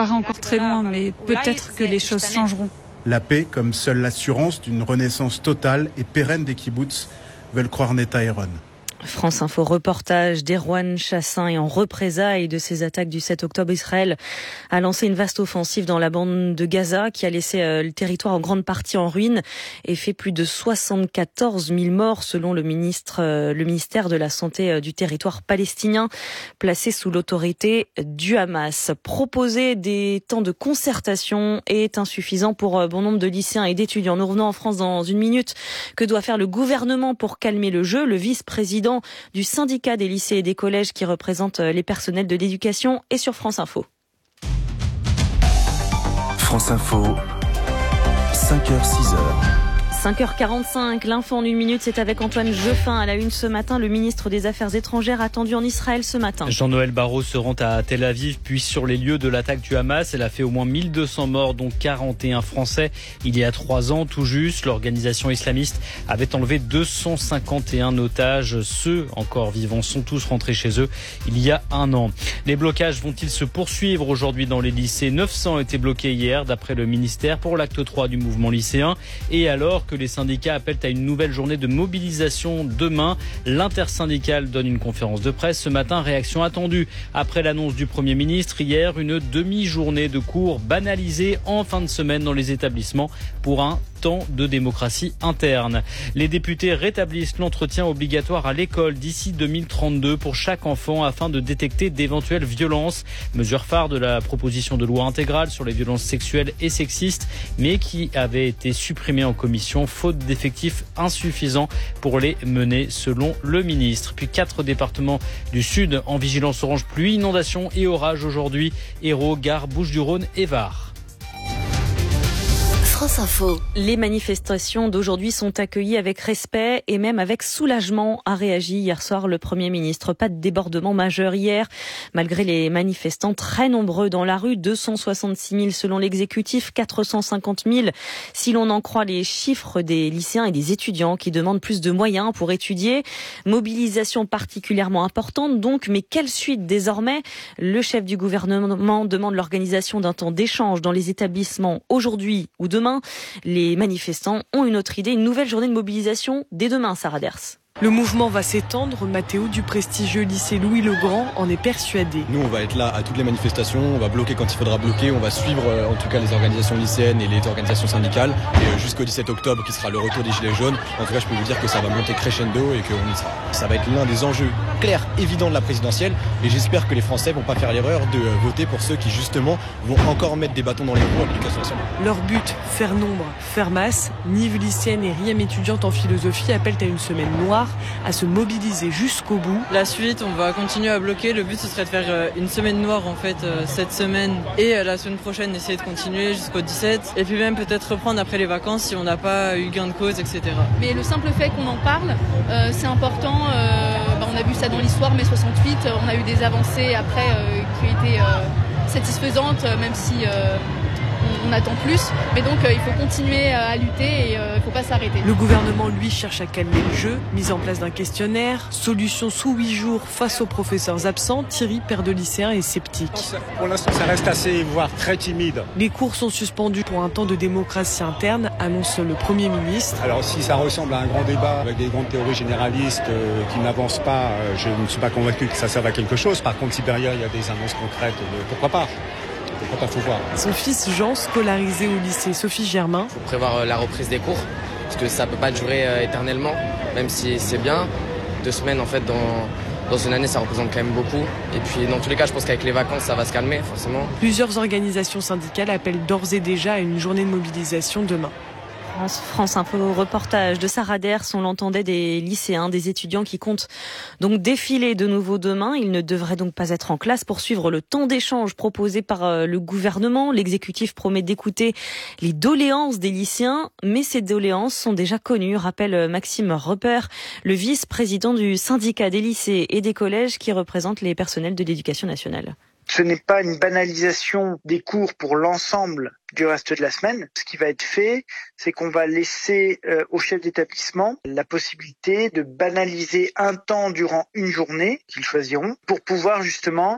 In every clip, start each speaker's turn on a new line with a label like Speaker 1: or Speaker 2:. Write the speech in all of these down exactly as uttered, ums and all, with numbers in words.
Speaker 1: paraît encore très loin, mais peut-être que les choses changeront.
Speaker 2: La paix, comme seule l'assurance d'une renaissance totale et pérenne des kibboutz, veulent croire Neta Aaron.
Speaker 3: France Info reportage d'Erwan Chassin et en représailles de ces attaques du sept octobre, Israël a lancé une vaste offensive dans la bande de Gaza qui a laissé le territoire en grande partie en ruine et fait plus de soixante-quatorze mille morts selon le ministre, le ministère de la Santé du territoire palestinien placé sous l'autorité du Hamas. Proposer des temps de concertation est insuffisant pour bon nombre de lycéens et d'étudiants. Nous revenons en France dans une minute. Que doit faire le gouvernement pour calmer le jeu? Le vice-président du syndicat des lycées et des collèges qui représente les personnels de l'éducation est sur France Info.
Speaker 4: France Info, cinq heures six heures.
Speaker 3: cinq heures quarante-cinq, l'info en une minute, c'est avec Antoine Jeufin à la une ce matin. Le ministre des Affaires étrangères attendu en Israël ce matin.
Speaker 5: Jean-Noël Barrot se rend à Tel Aviv, puis sur les lieux de l'attaque du Hamas. Elle a fait au moins mille deux cents morts, dont quarante et un Français. Il y a trois ans, tout juste, l'organisation islamiste avait enlevé deux cent cinquante et un otages. Ceux encore vivants sont tous rentrés chez eux il y a un an. Les blocages vont-ils se poursuivre aujourd'hui dans les lycées? neuf cents étaient bloqués hier, d'après le ministère, pour l'acte trois du mouvement lycéen. Et alors que les syndicats appellent à une nouvelle journée de mobilisation demain, l'intersyndicale donne une conférence de presse ce matin. Réaction attendue après l'annonce du Premier ministre hier, une demi-journée de cours banalisée en fin de semaine dans les établissements pour un temps de démocratie interne. Les députés rétablissent l'entretien obligatoire à l'école d'ici deux mille trente-deux pour chaque enfant afin de détecter d'éventuelles violences. Mesure phare de la proposition de loi intégrale sur les violences sexuelles et sexistes, mais qui avait été supprimée en commission faute d'effectifs insuffisants pour les mener selon le ministre. Puis quatre départements du sud en vigilance orange pluie, inondation et orage aujourd'hui. Hérault, Gare, Bouches-du-Rhône et Var.
Speaker 3: France Info. Les manifestations d'aujourd'hui sont accueillies avec respect et même avec soulagement, a réagi hier soir le Premier ministre. Pas de débordement majeur hier, malgré les manifestants très nombreux dans la rue, deux cent soixante-six mille selon l'exécutif, quatre cent cinquante mille si l'on en croit les chiffres des lycéens et des étudiants qui demandent plus de moyens pour étudier. Mobilisation particulièrement importante donc, mais quelle suite désormais? Le chef du gouvernement demande l'organisation d'un temps d'échange dans les établissements aujourd'hui ou demain. Les manifestants ont une autre idée, une nouvelle journée de mobilisation dès demain, Sarah Ders.
Speaker 6: Le mouvement va s'étendre. Mathéo du prestigieux lycée Louis-le-Grand en est persuadé.
Speaker 7: Nous, on va être là à toutes les manifestations, on va bloquer quand il faudra bloquer, on va suivre euh, en tout cas les organisations lycéennes et les organisations syndicales. Et euh, jusqu'au dix-sept octobre, qui sera le retour des Gilets jaunes, en tout cas, je peux vous dire que ça va monter crescendo et que on y sera. Ça va être l'un des enjeux clairs, évidents de la présidentielle. Et j'espère que les Français vont pas faire l'erreur de euh, voter pour ceux qui, justement, vont encore mettre des bâtons dans les roues à l'éducation nationale.
Speaker 6: Leur but, faire nombre, faire masse. Nive lycéenne et R I E M étudiante en philosophie appellent à une semaine noire, à se mobiliser jusqu'au bout.
Speaker 8: La suite, on va continuer à bloquer. Le but, ce serait de faire une semaine noire en fait cette semaine et la semaine prochaine essayer de continuer jusqu'au dix-sept et puis même peut-être reprendre après les vacances si on n'a pas eu gain de cause, et cetera.
Speaker 9: Mais le simple fait qu'on en parle, euh, c'est important. Euh, bah, on a vu ça dans l'histoire, mai soixante-huit. On a eu des avancées après euh, qui ont été euh, satisfaisantes, même si euh, on attend plus, mais donc euh, il faut continuer à lutter et il euh, ne faut pas s'arrêter.
Speaker 6: Le gouvernement, lui, cherche à calmer le jeu, mise en place d'un questionnaire, solution sous huit jours face aux professeurs absents. Thierry, père de lycéen, est sceptique.
Speaker 10: Pour l'instant, ça reste assez, voire très timide.
Speaker 6: Les cours sont suspendus pour un temps de démocratie interne, annonce le Premier ministre.
Speaker 10: Alors si ça ressemble à un grand débat avec des grandes théories généralistes euh, qui n'avancent pas, euh, je ne suis pas convaincu que ça serve à quelque chose. Par contre, si derrière il y a des annonces concrètes, euh, pourquoi pas? Pourquoi pas, faut voir.
Speaker 6: Son fils Jean, scolarisé au lycée Sophie Germain.
Speaker 11: Il faut prévoir la reprise des cours, parce que ça ne peut pas durer éternellement, même si c'est bien. Deux semaines, en fait, dans, dans une année, ça représente quand même beaucoup. Et puis, dans tous les cas, je pense qu'avec les vacances, ça va se calmer, forcément.
Speaker 6: Plusieurs organisations syndicales appellent d'ores et déjà à une journée de mobilisation demain.
Speaker 3: France, France Info, reportage de Sarah Ders. On l'entendait, des lycéens, des étudiants qui comptent donc défiler de nouveau demain. Ils ne devraient donc pas être en classe pour suivre le temps d'échange proposé par le gouvernement. L'exécutif promet d'écouter les doléances des lycéens, mais ces doléances sont déjà connues, rappelle Maxime Rupper, le vice-président du syndicat des lycées et des collèges qui représente les personnels de l'éducation nationale.
Speaker 12: Ce n'est pas une banalisation des cours pour l'ensemble du reste de la semaine. Ce qui va être fait, c'est qu'on va laisser euh, aux chefs d'établissement la possibilité de banaliser un temps durant une journée qu'ils choisiront pour pouvoir justement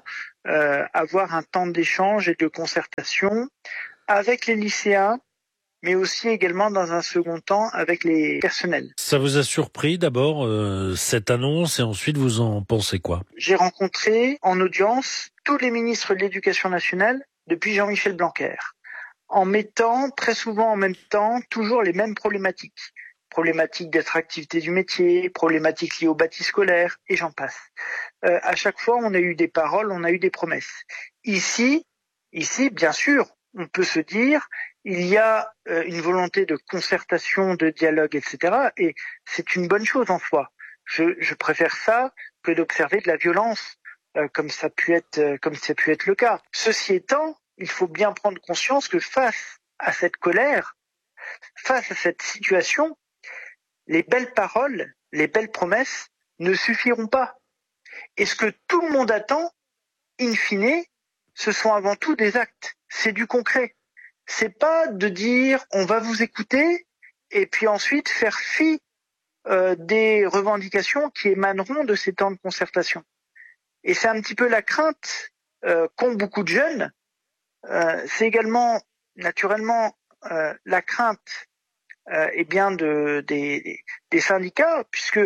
Speaker 12: euh, avoir un temps d'échange et de concertation avec les lycéens, mais aussi également dans un second temps avec les personnels.
Speaker 13: Ça vous a surpris d'abord euh, cette annonce et ensuite vous en pensez quoi?
Speaker 12: J'ai rencontré en audience tous les ministres de l'Éducation nationale depuis Jean-Michel Blanquer, en mettant très souvent en même temps toujours les mêmes problématiques. Problématiques d'attractivité du métier, problématiques liées au bâti scolaire, et j'en passe. Euh, à chaque fois, on a eu des paroles, on a eu des promesses. Ici, ici, bien sûr, on peut se dire, il y a euh, une volonté de concertation, de dialogue, et cetera. Et c'est une bonne chose en soi. Je, je préfère ça que d'observer de la violence, euh, comme ça a pu être, euh, comme ça a pu être le cas. Ceci étant, il faut bien prendre conscience que face à cette colère, face à cette situation, les belles paroles, les belles promesses ne suffiront pas. Et ce que tout le monde attend, in fine, ce sont avant tout des actes. C'est du concret. C'est pas de dire on va vous écouter et puis ensuite faire fi euh, des revendications qui émaneront de ces temps de concertation. Et c'est un petit peu la crainte euh, qu'ont beaucoup de jeunes. Euh, c'est également naturellement euh, la crainte euh, eh bien de, des, des syndicats, puisque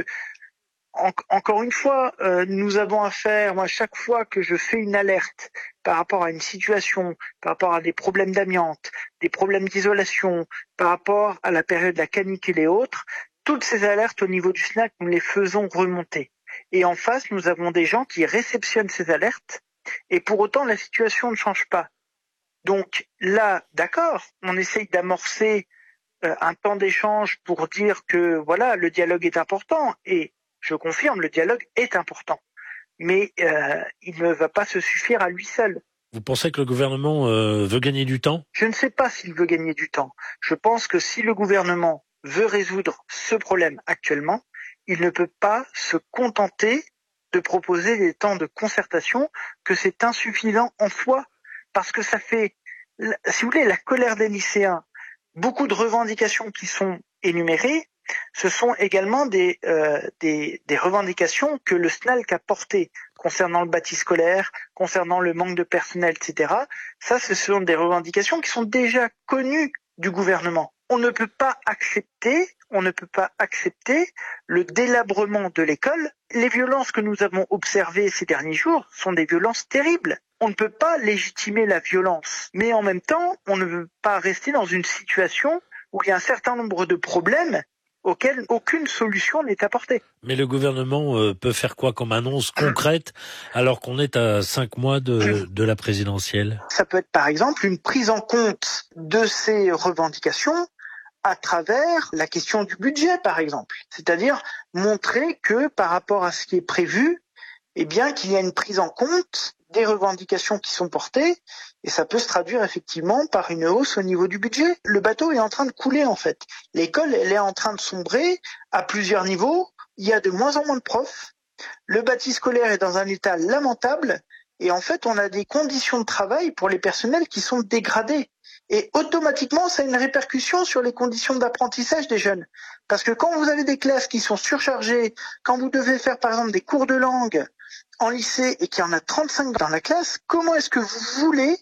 Speaker 12: en, encore une fois, euh, nous avons affaire, moi chaque fois que je fais une alerte par rapport à une situation, par rapport à des problèmes d'amiante, des problèmes d'isolation, par rapport à la période de la canicule et autres, toutes ces alertes au niveau du S N A C, nous les faisons remonter. Et en face, nous avons des gens qui réceptionnent ces alertes, et pour autant la situation ne change pas. Donc là, d'accord, on essaye d'amorcer euh, un temps d'échange pour dire que voilà, le dialogue est important, et je confirme, le dialogue est important, mais euh, il ne va pas se suffire à lui seul.
Speaker 13: Vous pensez que le gouvernement euh, veut gagner du temps?
Speaker 12: Je ne sais pas s'il veut gagner du temps. Je pense que si le gouvernement veut résoudre ce problème actuellement, il ne peut pas se contenter de proposer des temps de concertation, que c'est insuffisant en soi, parce que ça fait, si vous voulez, la colère des lycéens, beaucoup de revendications qui sont énumérées, ce sont également des, euh, des, des revendications que le S N A L C a portées concernant le bâti scolaire, concernant le manque de personnel, et cetera. Ça, ce sont des revendications qui sont déjà connues du gouvernement. On ne peut pas accepter, on ne peut pas accepter le délabrement de l'école. Les violences que nous avons observées ces derniers jours sont des violences terribles. On ne peut pas légitimer la violence, mais en même temps, on ne peut pas rester dans une situation où il y a un certain nombre de problèmes auxquels aucune solution n'est apportée.
Speaker 13: Mais le gouvernement euh, peut faire quoi comme annonce concrète alors qu'on est à cinq mois de, de la présidentielle?
Speaker 12: Ça peut être par exemple une prise en compte de ces revendications à travers la question du budget, par exemple. C'est-à-dire montrer que par rapport à ce qui est prévu, eh bien qu'il y a une prise en compte des revendications qui sont portées, et ça peut se traduire effectivement par une hausse au niveau du budget. Le bateau est en train de couler en fait. L'école, elle est en train de sombrer à plusieurs niveaux. Il y a de moins en moins de profs. Le bâti scolaire est dans un état lamentable, et en fait, on a des conditions de travail pour les personnels qui sont dégradées. Et automatiquement, ça a une répercussion sur les conditions d'apprentissage des jeunes. Parce que quand vous avez des classes qui sont surchargées, quand vous devez faire par exemple des cours de langue en lycée et qu'il y en a trente-cinq dans la classe, comment est-ce que vous voulez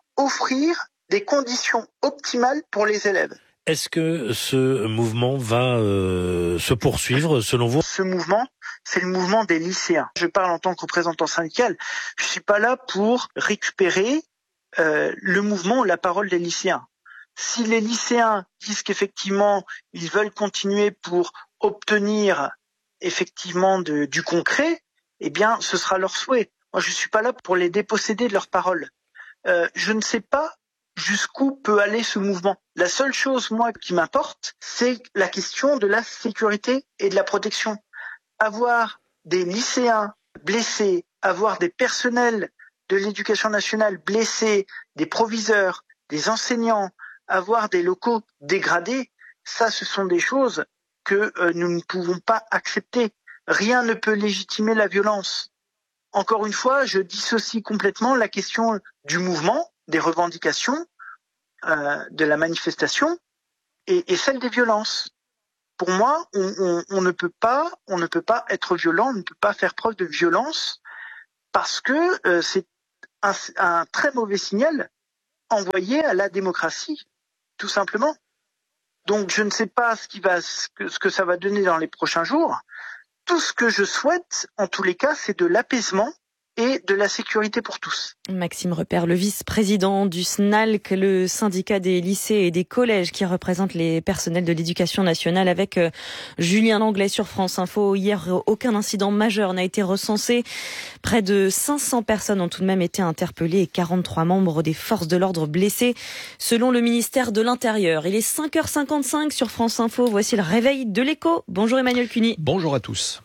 Speaker 12: offrir des conditions optimales pour les élèves?
Speaker 13: Est-ce que ce mouvement va euh, se poursuivre selon vous?
Speaker 12: Ce mouvement, c'est le mouvement des lycéens. Je parle en tant que représentant syndical. Je suis pas là pour récupérer euh, le mouvement ou la parole des lycéens. Si les lycéens disent qu'effectivement ils veulent continuer pour obtenir effectivement de, du concret, eh bien ce sera leur souhait. Moi je suis pas là pour les déposséder de leur parole. Euh, je ne sais pas jusqu'où peut aller ce mouvement. La seule chose, moi, qui m'importe, c'est la question de la sécurité et de la protection. Avoir des lycéens blessés, avoir des personnels de l'éducation nationale blessés, des proviseurs, des enseignants, avoir des locaux dégradés, ça, ce sont des choses que euh, nous ne pouvons pas accepter. Rien ne peut légitimer la violence. Encore une fois, je dissocie complètement la question du mouvement, des revendications, euh, de la manifestation et, et celle des violences. Pour moi, on, on, on ne peut pas, on ne peut pas être violent, on ne peut pas faire preuve de violence parce que euh, c'est un, un très mauvais signal envoyé à la démocratie, tout simplement. Donc je ne sais pas ce, qui va, ce, que, ce que ça va donner dans les prochains jours. Tout ce que je souhaite, en tous les cas, c'est de l'apaisement et de la sécurité pour tous.
Speaker 3: Maxime Repère, le vice-président du S N A L C, le syndicat des lycées et des collèges qui représente les personnels de l'éducation nationale, avec euh, Julien Langlais sur France Info. Hier, aucun incident majeur n'a été recensé. Près de cinq cents personnes ont tout de même été interpellées et quarante-trois membres des forces de l'ordre blessés, selon le ministère de l'Intérieur. Il est cinq heures cinquante-cinq sur France Info. Voici le réveil de l'écho. Bonjour Emmanuel Cuny.
Speaker 14: Bonjour à tous.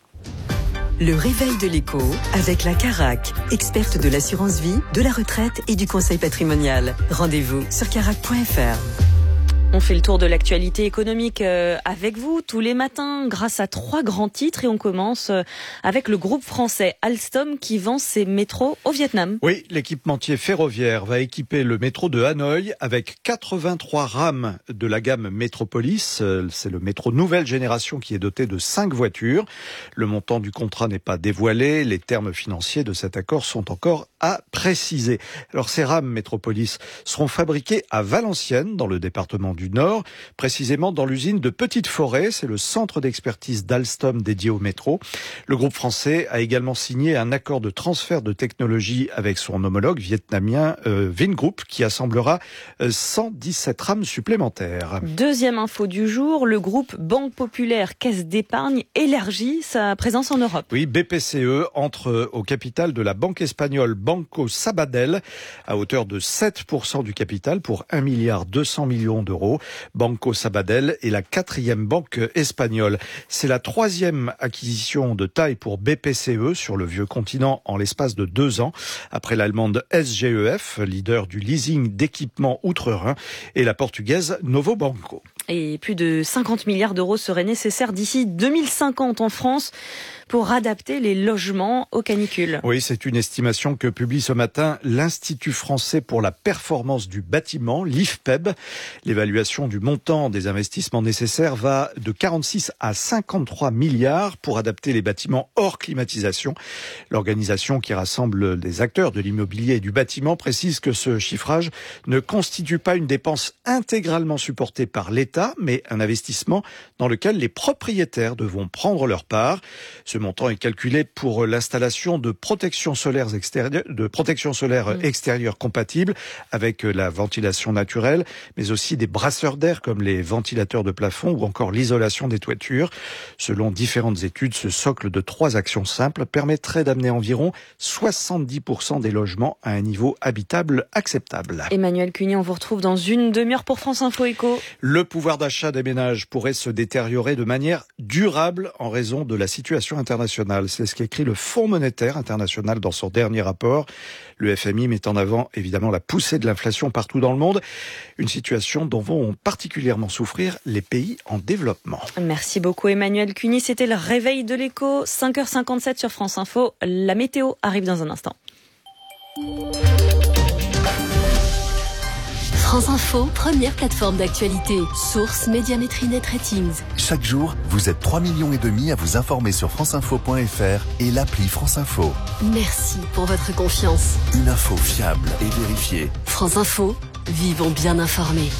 Speaker 15: Le réveil de l'écho avec la Carac, experte de l'assurance vie, de la retraite et du conseil patrimonial. Rendez-vous sur carac point f r.
Speaker 3: On fait le tour de l'actualité économique avec vous tous les matins grâce à trois grands titres et on commence avec le groupe français Alstom qui vend ses métros au Vietnam.
Speaker 14: Oui, l'équipementier ferroviaire va équiper le métro de Hanoï avec quatre-vingt-trois rames de la gamme Métropolis. C'est le métro nouvelle génération qui est doté de cinq voitures. Le montant du contrat n'est pas dévoilé. Les termes financiers de cet accord sont encore à préciser. Alors ces rames Métropolis seront fabriquées à Valenciennes dans le département du Nord, précisément dans l'usine de Petite Forêt. C'est le centre d'expertise d'Alstom dédié au métro. Le groupe français a également signé un accord de transfert de technologie avec son homologue vietnamien euh, Vingroup qui assemblera euh, cent dix-sept rames supplémentaires.
Speaker 3: Deuxième info du jour, le groupe Banque Populaire Caisse d'Épargne élargit sa présence en Europe.
Speaker 14: Oui, B P C E entre au capital de la banque espagnole Banco Sabadell à hauteur de sept pour cent du capital pour un milliard deux cents millions d'euros. Banco Sabadell est la quatrième banque espagnole. C'est la troisième acquisition de taille pour B P C E sur le vieux continent en l'espace de deux ans, après l'allemande S G E F, leader du leasing d'équipements outre-Rhin, et la portugaise Novo Banco.
Speaker 3: Et plus de cinquante milliards d'euros seraient nécessaires d'ici deux mille cinquante en France pour adapter les logements aux canicules.
Speaker 14: Oui, c'est une estimation que publie ce matin l'Institut français pour la performance du bâtiment, l'I F P E B. L'évaluation du montant des investissements nécessaires va de quarante-six à cinquante-trois milliards pour adapter les bâtiments hors climatisation. L'organisation qui rassemble les acteurs de l'immobilier et du bâtiment précise que ce chiffrage ne constitue pas une dépense intégralement supportée par l'État, mais un investissement dans lequel les propriétaires devront prendre leur part. Ce montant est calculé pour l'installation de protection solaire extérieure, de protection solaire mmh. extérieure compatible avec la ventilation naturelle, mais aussi des brasseurs d'air comme les ventilateurs de plafond ou encore l'isolation des toitures. Selon différentes études, ce socle de trois actions simples permettrait d'amener environ soixante-dix pour cent des logements à un niveau habitable acceptable.
Speaker 3: Emmanuel Cuny, on vous retrouve dans une demi-heure pour France Info Éco.
Speaker 14: Le pouvoir d'achat des ménages pourrait se détériorer de manière durable en raison de la situation internationale. C'est ce qu'écrit le Fonds monétaire international dans son dernier rapport. Le F M I met en avant évidemment la poussée de l'inflation partout dans le monde, une situation dont vont particulièrement souffrir les pays en développement.
Speaker 3: Merci beaucoup Emmanuel Cuny, c'était le réveil de l'écho, cinq heures cinquante-sept sur France Info. La météo arrive dans un instant.
Speaker 15: France Info, première plateforme d'actualité. Source Médiamétrie Net Ratings.
Speaker 4: Chaque jour, vous êtes trois millions et demi à vous informer sur franceinfo point f r et l'appli France Info.
Speaker 15: Merci pour votre confiance.
Speaker 4: Une info fiable et vérifiée.
Speaker 15: France Info, vivons bien informés.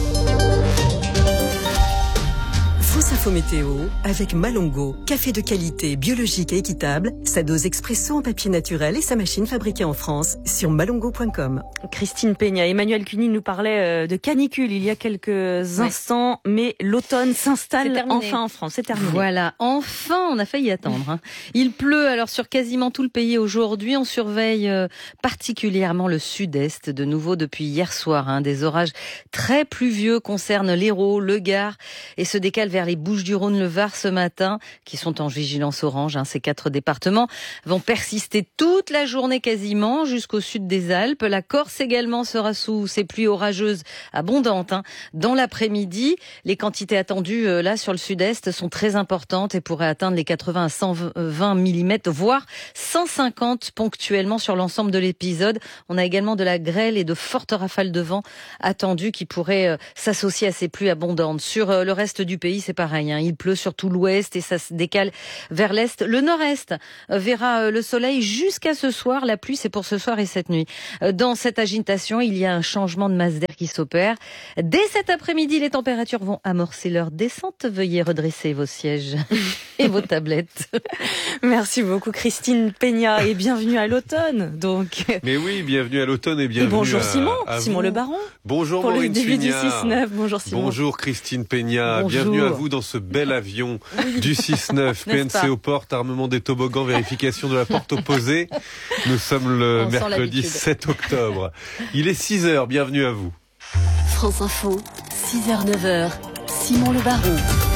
Speaker 15: France Info Météo avec Malongo, café de qualité, biologique et équitable, sa dose expresso en papier naturel et sa machine fabriquée en France sur malongo point com.
Speaker 3: Christine Peña, Emmanuel Cuny nous parlait de canicule il y a quelques ouais. instants, mais l'automne s'installe enfin en France. C'est terminé.
Speaker 16: Voilà, enfin on a failli attendre. Hein. Il pleut alors sur quasiment tout le pays aujourd'hui. On surveille euh, particulièrement le sud-est, de nouveau depuis hier soir. Hein. Des orages très pluvieux concernent l'Hérault, le Gard et se décalent vers les Bouches-du-Rhône, le Var ce matin, qui sont en vigilance orange. Hein. Ces quatre départements vont persister toute la journée quasiment jusqu'au sud des Alpes. La Corse également sera sous ces pluies orageuses abondantes. Hein. Dans l'après-midi, les quantités attendues euh, là sur le sud-est sont très importantes et pourraient atteindre les quatre-vingts à cent vingt millimètres, voire cent cinquante ponctuellement sur l'ensemble de l'épisode. On a également de la grêle et de fortes rafales de vent attendues qui pourraient euh, s'associer à ces pluies abondantes. Sur euh, le reste du pays, c'est pareil, hein. Il pleut sur tout l'ouest et ça se décale vers l'est. Le nord-est verra le soleil jusqu'à ce soir. La pluie, c'est pour ce soir et cette cette nuit. Dans cette agitation, il y a un changement de masse d'air qui s'opère. Dès cet après-midi, les températures vont amorcer leur descente. Veuillez redresser vos sièges et vos tablettes.
Speaker 3: Merci beaucoup Christine Peña et bienvenue à l'automne. Donc.
Speaker 17: Mais oui, bienvenue à l'automne et bienvenue
Speaker 3: et bonjour
Speaker 17: à,
Speaker 3: Simon,
Speaker 17: à
Speaker 3: Simon
Speaker 17: vous.
Speaker 3: Le Baron.
Speaker 17: Bonjour
Speaker 3: pour
Speaker 17: Maureen
Speaker 3: le début
Speaker 17: Suignard.
Speaker 3: du six neuf. Bonjour Simon.
Speaker 17: Bonjour Christine Peña.
Speaker 3: Bonjour.
Speaker 17: Bienvenue à vous dans ce bel avion du six neuf. P N C aux portes, armement des toboggans, vérification de la porte opposée. Nous sommes le
Speaker 16: On
Speaker 17: mercredi sept octobre. Il est six heures, bienvenue à vous.
Speaker 18: France Info, six heures neuf heures, Simon Le Baron.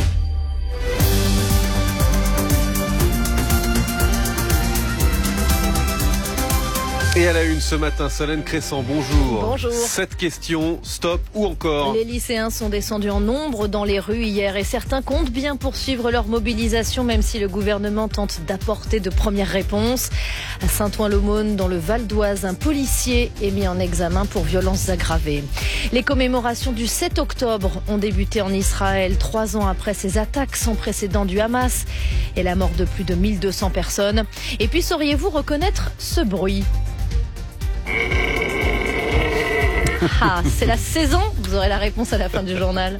Speaker 17: Et à la une ce matin, Solène Crescent, bonjour.
Speaker 19: Bonjour.
Speaker 17: Cette question, stop ou encore?
Speaker 19: Les lycéens sont descendus en nombre dans les rues hier et certains comptent bien poursuivre leur mobilisation même si le gouvernement tente d'apporter de premières réponses. À Saint-Ouen-l'Aumône, dans le Val d'Oise, un policier est mis en examen pour violences aggravées. Les commémorations du sept octobre ont débuté en Israël, trois ans après ces attaques sans précédent du Hamas et la mort de plus de mille deux cents personnes. Et puis sauriez-vous reconnaître ce bruit ? Ah, c'est la saison. Vous aurez la réponse à la fin du journal.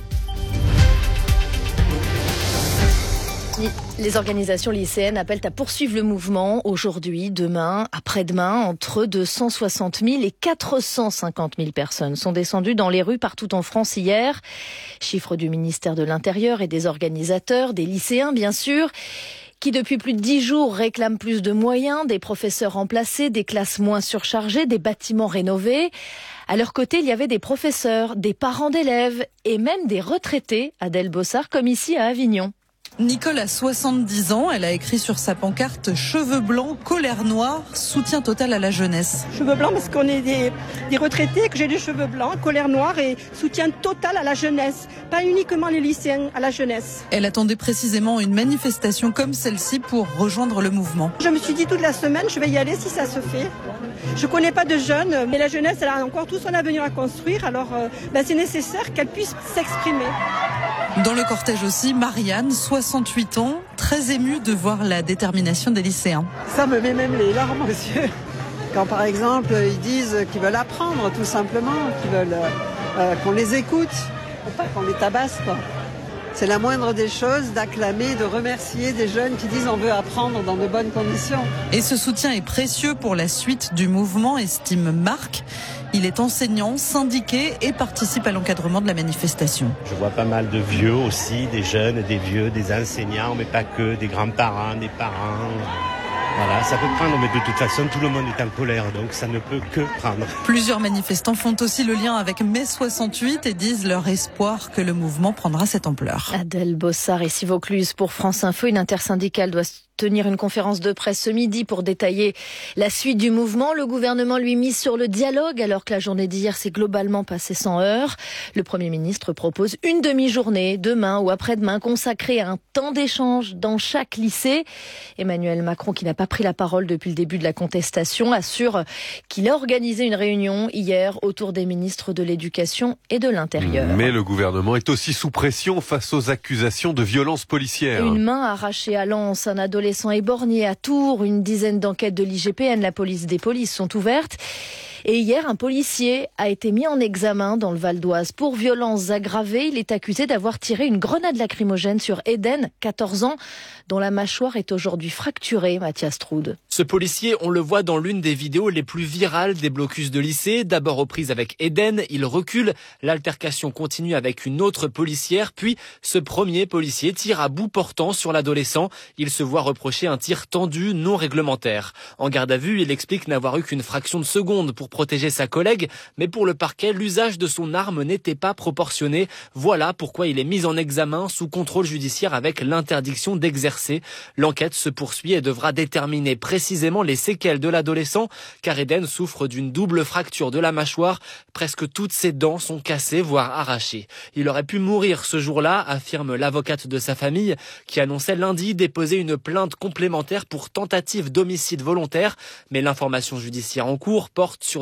Speaker 19: Les organisations lycéennes appellent à poursuivre le mouvement aujourd'hui, demain, après-demain. Entre deux cent soixante mille et quatre cent cinquante mille personnes sont descendues dans les rues partout en France hier. Chiffre du ministère de l'Intérieur et des organisateurs, des lycéens bien sûr, qui depuis plus de dix jours réclament plus de moyens, des professeurs remplacés, des classes moins surchargées, des bâtiments rénovés. À leur côté, il y avait des professeurs, des parents d'élèves et même des retraités, Adèle Bossard, comme ici à Avignon.
Speaker 20: Nicole a soixante-dix ans, elle a écrit sur sa pancarte « Cheveux blancs, colère noire, soutien total à la jeunesse ».
Speaker 21: Cheveux blancs parce qu'on est des, des retraités, que j'ai des cheveux blancs, colère noire et soutien total à la jeunesse. Pas uniquement les lycéens, à la jeunesse.
Speaker 20: Elle attendait précisément une manifestation comme celle-ci pour rejoindre le mouvement.
Speaker 21: Je me suis dit toute la semaine, je vais y aller si ça se fait. Je connais pas de jeunes, mais la jeunesse, elle a encore tout son avenir à construire, alors euh, ben, c'est nécessaire qu'elle puisse s'exprimer.
Speaker 20: Dans le cortège aussi, Marianne, soixante-huit ans, très émue de voir la détermination des lycéens.
Speaker 22: Ça me met même les larmes aux yeux. Quand par exemple, ils disent qu'ils veulent apprendre tout simplement, qu'ils veulent euh, qu'on les écoute, pas qu'on les tabasse, quoi. C'est la moindre des choses d'acclamer, de remercier des jeunes qui disent on veut apprendre dans de bonnes conditions.
Speaker 20: Et ce soutien est précieux pour la suite du mouvement, estime Marc. Il est enseignant, syndiqué et participe à l'encadrement de la manifestation.
Speaker 23: Je vois pas mal de vieux aussi, des jeunes, des vieux, des enseignants, mais pas que, des grands-parents, des parents. Voilà, ça peut prendre, mais de toute façon, tout le monde est en colère, donc ça ne peut que prendre.
Speaker 20: Plusieurs manifestants font aussi le lien avec mai soixante-huit et disent leur espoir que le mouvement prendra cette ampleur.
Speaker 19: Adèle Bossard et Sivaucluse pour France Info. Une intersyndicale doit tenir une conférence de presse ce midi pour détailler la suite du mouvement. Le gouvernement lui mise sur le dialogue alors que la journée d'hier s'est globalement passée sans heurts. Le Premier ministre propose une demi-journée, demain ou après-demain, consacrée à un temps d'échange dans chaque lycée. Emmanuel Macron, qui n'a pas pris la parole depuis le début de la contestation, assure qu'il a organisé une réunion hier autour des ministres de l'Éducation et de l'Intérieur.
Speaker 17: Mais le gouvernement est aussi sous pression face aux accusations de violences policières.
Speaker 19: Une main arrachée à Lens, un adolescent éborgné à Tours, une dizaine d'enquêtes de l'I G P N, la police des polices sont ouvertes. Et hier, un policier a été mis en examen dans le Val d'Oise pour violences aggravées. Il est accusé d'avoir tiré une grenade lacrymogène sur Eden, quatorze ans, dont la mâchoire est aujourd'hui fracturée, Mathias Troude.
Speaker 24: Ce policier, on le voit dans l'une des vidéos les plus virales des blocus de lycée. D'abord aux prises avec Eden, il recule. L'altercation continue avec une autre policière. Puis, ce premier policier tire à bout portant sur l'adolescent. Il se voit reprocher un tir tendu non réglementaire. En garde à vue, il explique n'avoir eu qu'une fraction de seconde pour protéger sa collègue, mais pour le parquet, l'usage de son arme n'était pas proportionné. Voilà pourquoi il est mis en examen sous contrôle judiciaire avec l'interdiction d'exercer. L'enquête se poursuit et devra déterminer précisément les séquelles de l'adolescent, car Eden souffre d'une double fracture de la mâchoire. Presque toutes ses dents sont cassées, voire arrachées. Il aurait pu mourir ce jour-là, affirme l'avocate de sa famille, qui annonçait lundi déposer une plainte complémentaire pour tentative d'homicide volontaire. Mais l'information judiciaire en cours porte sur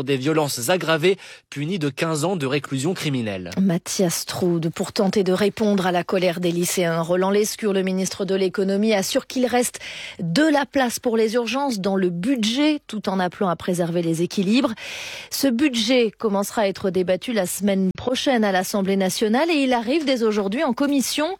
Speaker 24: pour des violences aggravées, puni de quinze ans de réclusion criminelle.
Speaker 19: Mathias Troude, pour tenter de répondre à la colère des lycéens. Roland Lescure, le ministre de l'économie, assure qu'il reste de la place pour les urgences dans le budget, tout en appelant à préserver les équilibres. Ce budget commencera à être débattu la semaine prochaine à l'Assemblée nationale et il arrive dès aujourd'hui en commission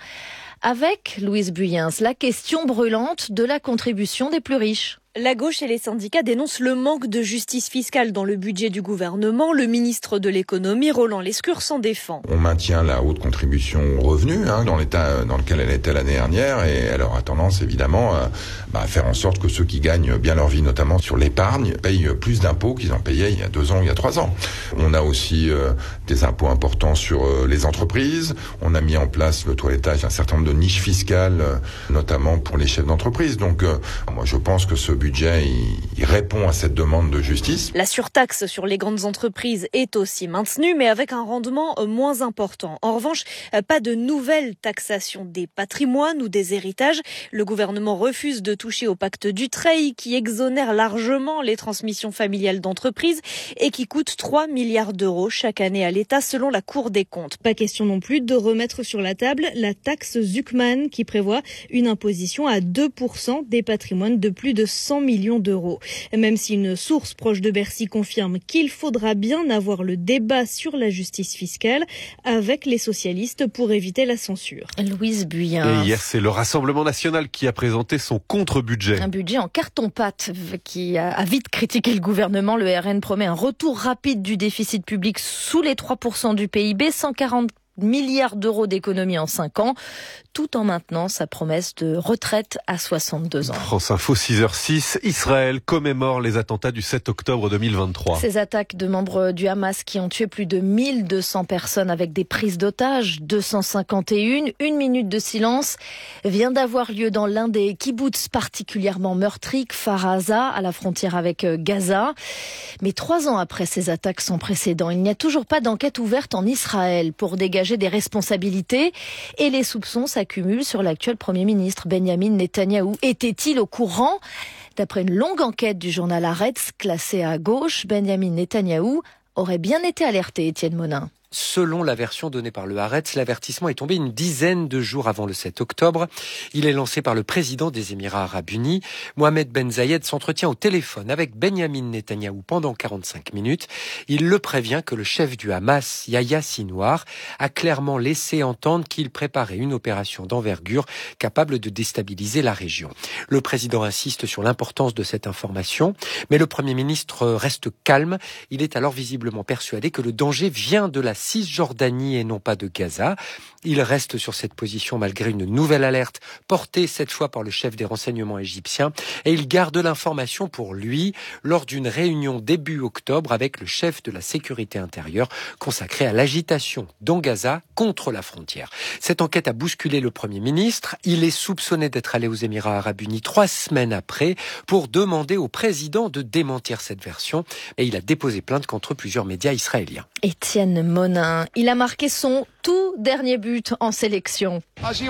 Speaker 19: avec Louise Buyens, la question brûlante de la contribution des plus riches.
Speaker 1: La gauche et les syndicats dénoncent le manque de justice fiscale dans le budget du gouvernement. Le ministre de l'économie, Roland Lescure, s'en défend.
Speaker 2: On maintient la haute contribution aux revenus hein, dans l'état dans lequel elle était l'année dernière et elle aura tendance évidemment à, bah, à faire en sorte que ceux qui gagnent bien leur vie, notamment sur l'épargne, payent plus d'impôts qu'ils en payaient il y a deux ans, il y a trois ans. On a aussi euh, des impôts importants sur euh, les entreprises. On a mis en place le toilettage d'un certain nombre de niches fiscales, euh, notamment pour les chefs d'entreprise. Donc euh, moi je pense que ce budget, il, il répond à cette demande de justice.
Speaker 1: La surtaxe sur les grandes entreprises est aussi maintenue, mais avec un rendement moins important. En revanche, pas de nouvelle taxation des patrimoines ou des héritages. Le gouvernement refuse de toucher au pacte Dutreil, qui exonère largement les transmissions familiales d'entreprises et qui coûte trois milliards d'euros chaque année à l'État, selon la Cour des comptes. Pas question non plus de remettre sur la table la taxe Zuckman, qui prévoit une imposition à deux pour cent des patrimoines de plus de cent millions d'euros. Même si une source proche de Bercy confirme qu'il faudra bien avoir le débat sur la justice fiscale avec les socialistes pour éviter la censure.
Speaker 19: Louise Buyens.
Speaker 17: Et hier, c'est le Rassemblement national qui a présenté son contre-budget.
Speaker 19: Un budget en carton-pâte qui a vite critiqué le gouvernement. Le R N promet un retour rapide du déficit public sous les trois pour cent du P I B, cent quarante milliards d'euros d'économie en cinq ans, tout en maintenant sa promesse de retraite à soixante-deux ans.
Speaker 17: France Info six heures six, Israël commémore les attentats du sept octobre deux mille vingt-trois.
Speaker 19: Ces attaques de membres du Hamas qui ont tué plus de mille deux cents personnes avec des prises d'otages, deux cent cinquante et un, une minute de silence vient d'avoir lieu dans l'un des kibboutz particulièrement meurtris, Kfar Aza, à la frontière avec Gaza. Mais trois ans après ces attaques sans précédent, il n'y a toujours pas d'enquête ouverte en Israël pour dégager des responsabilités et les soupçons s'accumulent sur l'actuel Premier ministre Benjamin Netanyahou. Était-il au courant ? D'après une longue enquête du journal Haaretz, classée à gauche, Benjamin Netanyahou aurait bien été alerté, Étienne Monin.
Speaker 5: Selon la version donnée par le Haaretz, l'avertissement est tombé une dizaine de jours avant le sept octobre. Il est lancé par le président des Émirats arabes unis. Mohamed Ben Zayed s'entretient au téléphone avec Benjamin Netanyahou pendant quarante-cinq minutes. Il le prévient que le chef du Hamas, Yahya Sinwar, a clairement laissé entendre qu'il préparait une opération d'envergure capable de déstabiliser la région. Le président insiste sur l'importance de cette information, mais le Premier ministre reste calme. Il est alors visiblement persuadé que le danger vient de la Cisjordanie et non pas de Gaza. Il reste sur cette position malgré une nouvelle alerte portée cette fois par le chef des renseignements égyptiens et il garde l'information pour lui lors d'une réunion début octobre avec le chef de la sécurité intérieure consacrée à l'agitation dans Gaza contre la frontière. Cette enquête a bousculé le Premier ministre. Il est soupçonné d'être allé aux Émirats arabes unis trois semaines après pour demander au président de démentir cette version et il a déposé plainte contre plusieurs médias israéliens.
Speaker 19: Étienne Monin, il a marqué son tout dernier but en sélection.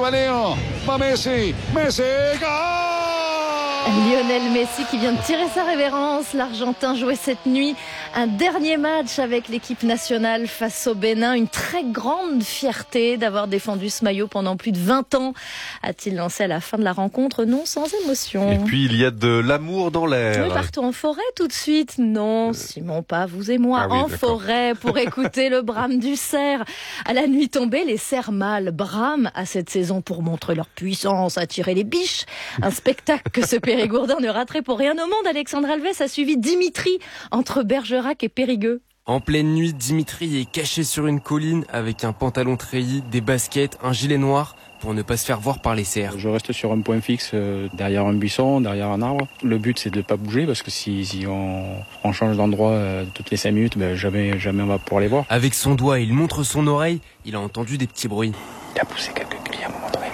Speaker 19: Lionel Messi qui vient de tirer sa révérence. L'Argentin jouait cette nuit un dernier match avec l'équipe nationale face au Bénin. Une très grande fierté d'avoir défendu ce maillot pendant plus de vingt ans, a-t-il lancé à la fin de la rencontre, non sans émotion.
Speaker 17: Et puis il y a de l'amour dans l'air.
Speaker 19: Oui, partons en forêt tout de suite. Non, euh... Simon, pas vous et moi, ah oui, en d'accord. forêt pour écouter le brame du cerf. À la nuit tombée, les cerfs mâles brament à cette saison pour montrer leur puissance, attirer les biches. Un spectacle que ce Périgourdin ne raterait pour rien au monde. Alexandre Alves a suivi Dimitri entre Bergerac et Périgueux.
Speaker 7: En pleine nuit, Dimitri est caché sur une colline avec un pantalon treillis, des baskets, un gilet noir pour ne pas se faire voir par les cerfs.
Speaker 25: Je reste sur un point fixe, euh, derrière un buisson, derrière un arbre. Le but, c'est de ne pas bouger parce que si, si on, on change d'endroit euh, toutes les cinq minutes, ben, jamais, jamais on va pouvoir les voir.
Speaker 7: Avec son doigt, il montre son oreille. Il a entendu des petits bruits.
Speaker 25: Il a poussé quelques cris à un moment donné.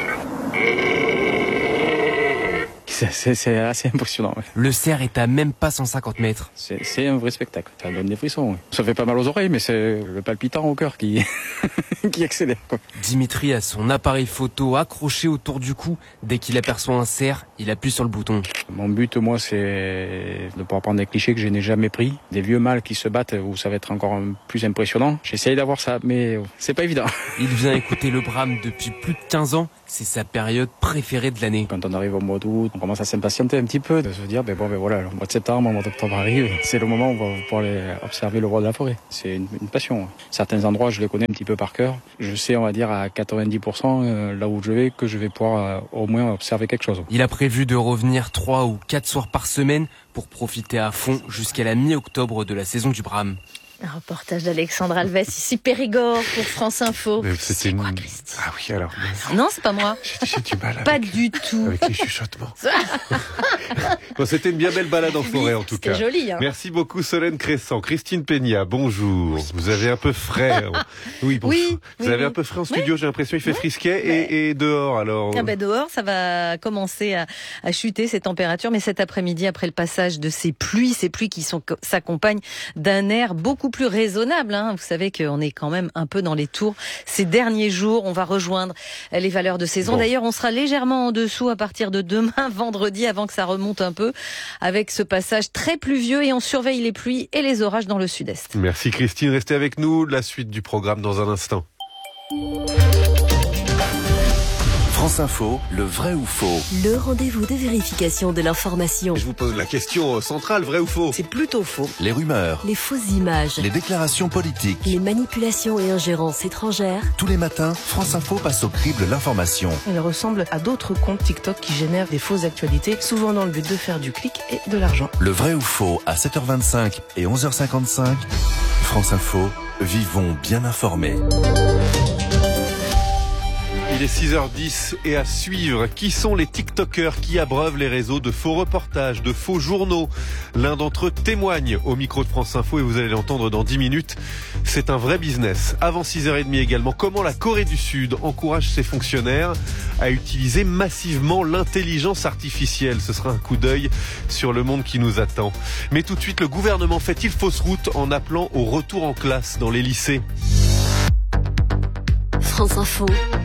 Speaker 25: C'est, c'est, c'est assez impressionnant. Ouais.
Speaker 7: Le cerf est à même pas cent cinquante mètres.
Speaker 25: C'est, c'est un vrai spectacle. Ça donne des frissons. Ouais. Ça fait pas mal aux oreilles, mais c'est le palpitant au cœur qui, qui accélère. Quoi.
Speaker 7: Dimitri a son appareil photo accroché autour du cou. Dès qu'il aperçoit un cerf, il appuie sur le bouton.
Speaker 25: Mon but, moi, c'est de pouvoir prendre des clichés que je n'ai jamais pris. Des vieux mâles qui se battent où ça va être encore plus impressionnant. J'essaye d'avoir ça, mais c'est pas évident.
Speaker 7: Il vient écouter le Brame depuis plus de quinze ans. C'est sa période préférée de l'année.
Speaker 25: Quand on arrive au mois d'août, on commence à s'impatienter un petit peu, de se dire, ben bon, ben voilà, le mois de septembre, le mois d'octobre arrive. C'est le moment où on va pouvoir aller observer le roi de la forêt. C'est une, une passion. Certains endroits, je les connais un petit peu par cœur. Je sais, on va dire, à quatre-vingt-dix pour cent, là où je vais, que je vais pouvoir au moins observer quelque chose.
Speaker 7: Il a prévu de revenir trois ou quatre soirs par semaine pour profiter à fond jusqu'à la mi-octobre de la saison du Brame.
Speaker 19: Un reportage d'Alexandre Alves, ici Périgord pour France Info.
Speaker 17: Mais c'était une... Ah oui, alors.
Speaker 19: Mais... Non, c'est pas moi.
Speaker 17: J'ai du mal avec...
Speaker 19: Pas du tout.
Speaker 17: Avec les chuchotements. Bon, c'était une bien belle balade en forêt, en tout
Speaker 19: c'était
Speaker 17: cas.
Speaker 19: C'était joli, hein.
Speaker 17: Merci beaucoup, Solène Crescent. Christine Peña, bonjour. Vous avez un peu frais. Oui, bonjour. Oui, Vous oui, avez oui. un peu frais en studio, oui. J'ai l'impression qu'il fait oui. frisquet. Oui. Et, et dehors, alors?
Speaker 16: Ah ben dehors, ça va commencer à, à chuter ces températures. Mais cet après-midi, après le passage de ces pluies, ces pluies qui sont, s'accompagnent d'un air beaucoup plus raisonnable. Hein. Vous savez qu'on est quand même un peu dans les tours. Ces derniers jours, on va rejoindre les valeurs de saison. Bon. D'ailleurs, on sera légèrement en dessous à partir de demain, vendredi, avant que ça remonte un peu, avec ce passage très pluvieux, et on surveille les pluies et les orages dans le sud-est.
Speaker 17: Merci Christine, restez avec nous. La suite du programme dans un instant.
Speaker 4: France Info, le vrai ou faux?
Speaker 18: Le rendez-vous de vérification de l'information.
Speaker 17: Je vous pose la question centrale, vrai ou faux?
Speaker 18: C'est plutôt faux.
Speaker 4: Les rumeurs.
Speaker 18: Les fausses images.
Speaker 4: Les déclarations politiques.
Speaker 18: Les manipulations et ingérences étrangères.
Speaker 4: Tous les matins, France Info passe au crible l'information.
Speaker 6: Elle ressemble à d'autres comptes TikTok qui génèrent des fausses actualités, souvent dans le but de faire du clic et de l'argent.
Speaker 4: Le vrai ou faux à sept heures vingt-cinq et onze heures cinquante-cinq. France Info, vivons bien informés.
Speaker 17: Il est six heures dix et à suivre, qui sont les TikTokers qui abreuvent les réseaux de faux reportages, de faux journaux? L'un d'entre eux témoigne au micro de France Info et vous allez l'entendre dans dix minutes. C'est un vrai business. Avant six heures trente également, comment la Corée du Sud encourage ses fonctionnaires à utiliser massivement l'intelligence artificielle. Ce sera un coup d'œil sur le monde qui nous attend. Mais tout de suite, le gouvernement fait-il fausse route en appelant au retour en classe dans les lycées?
Speaker 18: France Info.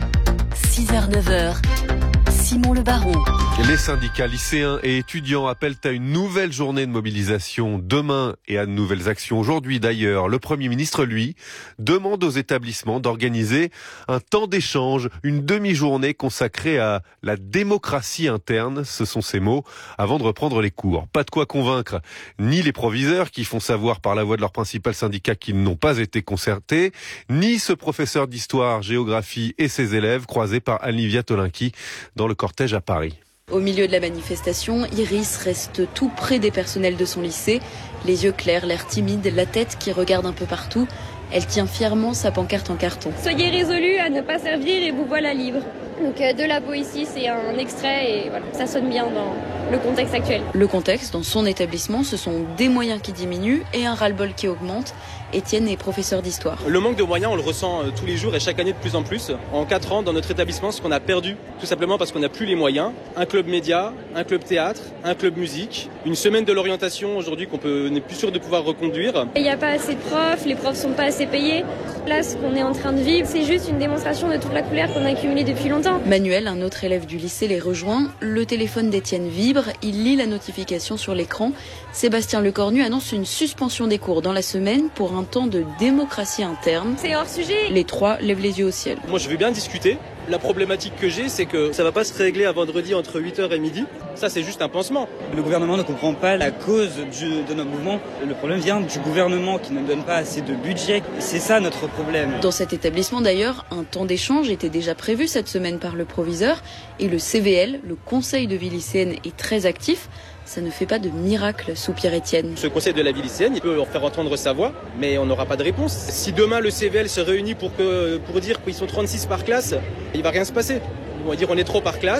Speaker 18: six heures neuf heures, Simon Le Baron.
Speaker 17: Les syndicats lycéens et étudiants appellent à une nouvelle journée de mobilisation demain et à de nouvelles actions aujourd'hui d'ailleurs. Le Premier ministre, lui, demande aux établissements d'organiser un temps d'échange, une demi-journée consacrée à la démocratie interne, ce sont ses mots, avant de reprendre les cours. Pas de quoi convaincre ni les proviseurs qui font savoir par la voix de leur principal syndicat qu'ils n'ont pas été concertés, ni ce professeur d'histoire, géographie et ses élèves croisés par Olivia Tolinki dans le cortège à Paris.
Speaker 8: Au milieu de la manifestation, Iris reste tout près des personnels de son lycée, les yeux clairs, l'air timide, la tête qui regarde un peu partout. Elle tient fièrement sa pancarte en carton.
Speaker 9: Soyez résolus à ne pas servir et vous voilà libre. Donc euh, de la poésie, c'est un extrait et voilà, ça sonne bien dans le contexte actuel.
Speaker 8: Le contexte, dans son établissement, ce sont des moyens qui diminuent et un ras-le-bol qui augmente. Étienne est professeur d'histoire.
Speaker 10: Le manque de moyens, on le ressent tous les jours et chaque année de plus en plus. En quatre ans, dans notre établissement, ce qu'on a perdu, tout simplement parce qu'on n'a plus les moyens. Un club média, un club théâtre, un club musique, une semaine de l'orientation aujourd'hui qu'on peut, n'est plus sûr de pouvoir reconduire.
Speaker 9: Il n'y a pas assez de profs, les profs sont pas assez payés. Là, ce qu'on est en train de vivre, c'est juste une démonstration de toute la colère qu'on a accumulée depuis longtemps.
Speaker 8: Manuel, un autre élève du lycée, les rejoint. Le téléphone d'Étienne vibre, il lit la notification sur l'écran. Sébastien Lecornu annonce une suspension des cours dans la semaine pour un temps de démocratie interne.
Speaker 9: C'est hors sujet.
Speaker 8: Les trois lèvent les yeux au ciel.
Speaker 10: Moi, je veux bien discuter. La problématique que j'ai, c'est que ça va pas se régler à vendredi entre huit heures et midi. Ça, c'est juste un pansement.
Speaker 11: Le gouvernement ne comprend pas la cause du, de notre mouvement. Le problème vient du gouvernement qui ne donne pas assez de budget. C'est ça notre problème.
Speaker 8: Dans cet établissement, d'ailleurs, un temps d'échange était déjà prévu cette semaine par le proviseur. Et le C V L, le conseil de vie lycéenne, est très actif. Ça ne fait pas de miracle, soupire Étienne.
Speaker 10: Ce conseil de la vie lycéenne, il peut faire entendre sa voix, mais on n'aura pas de réponse. Si demain le C V L se réunit pour, que, pour dire qu'ils sont trente-six par classe, il ne va rien se passer. Ils vont dire on est trop par classe,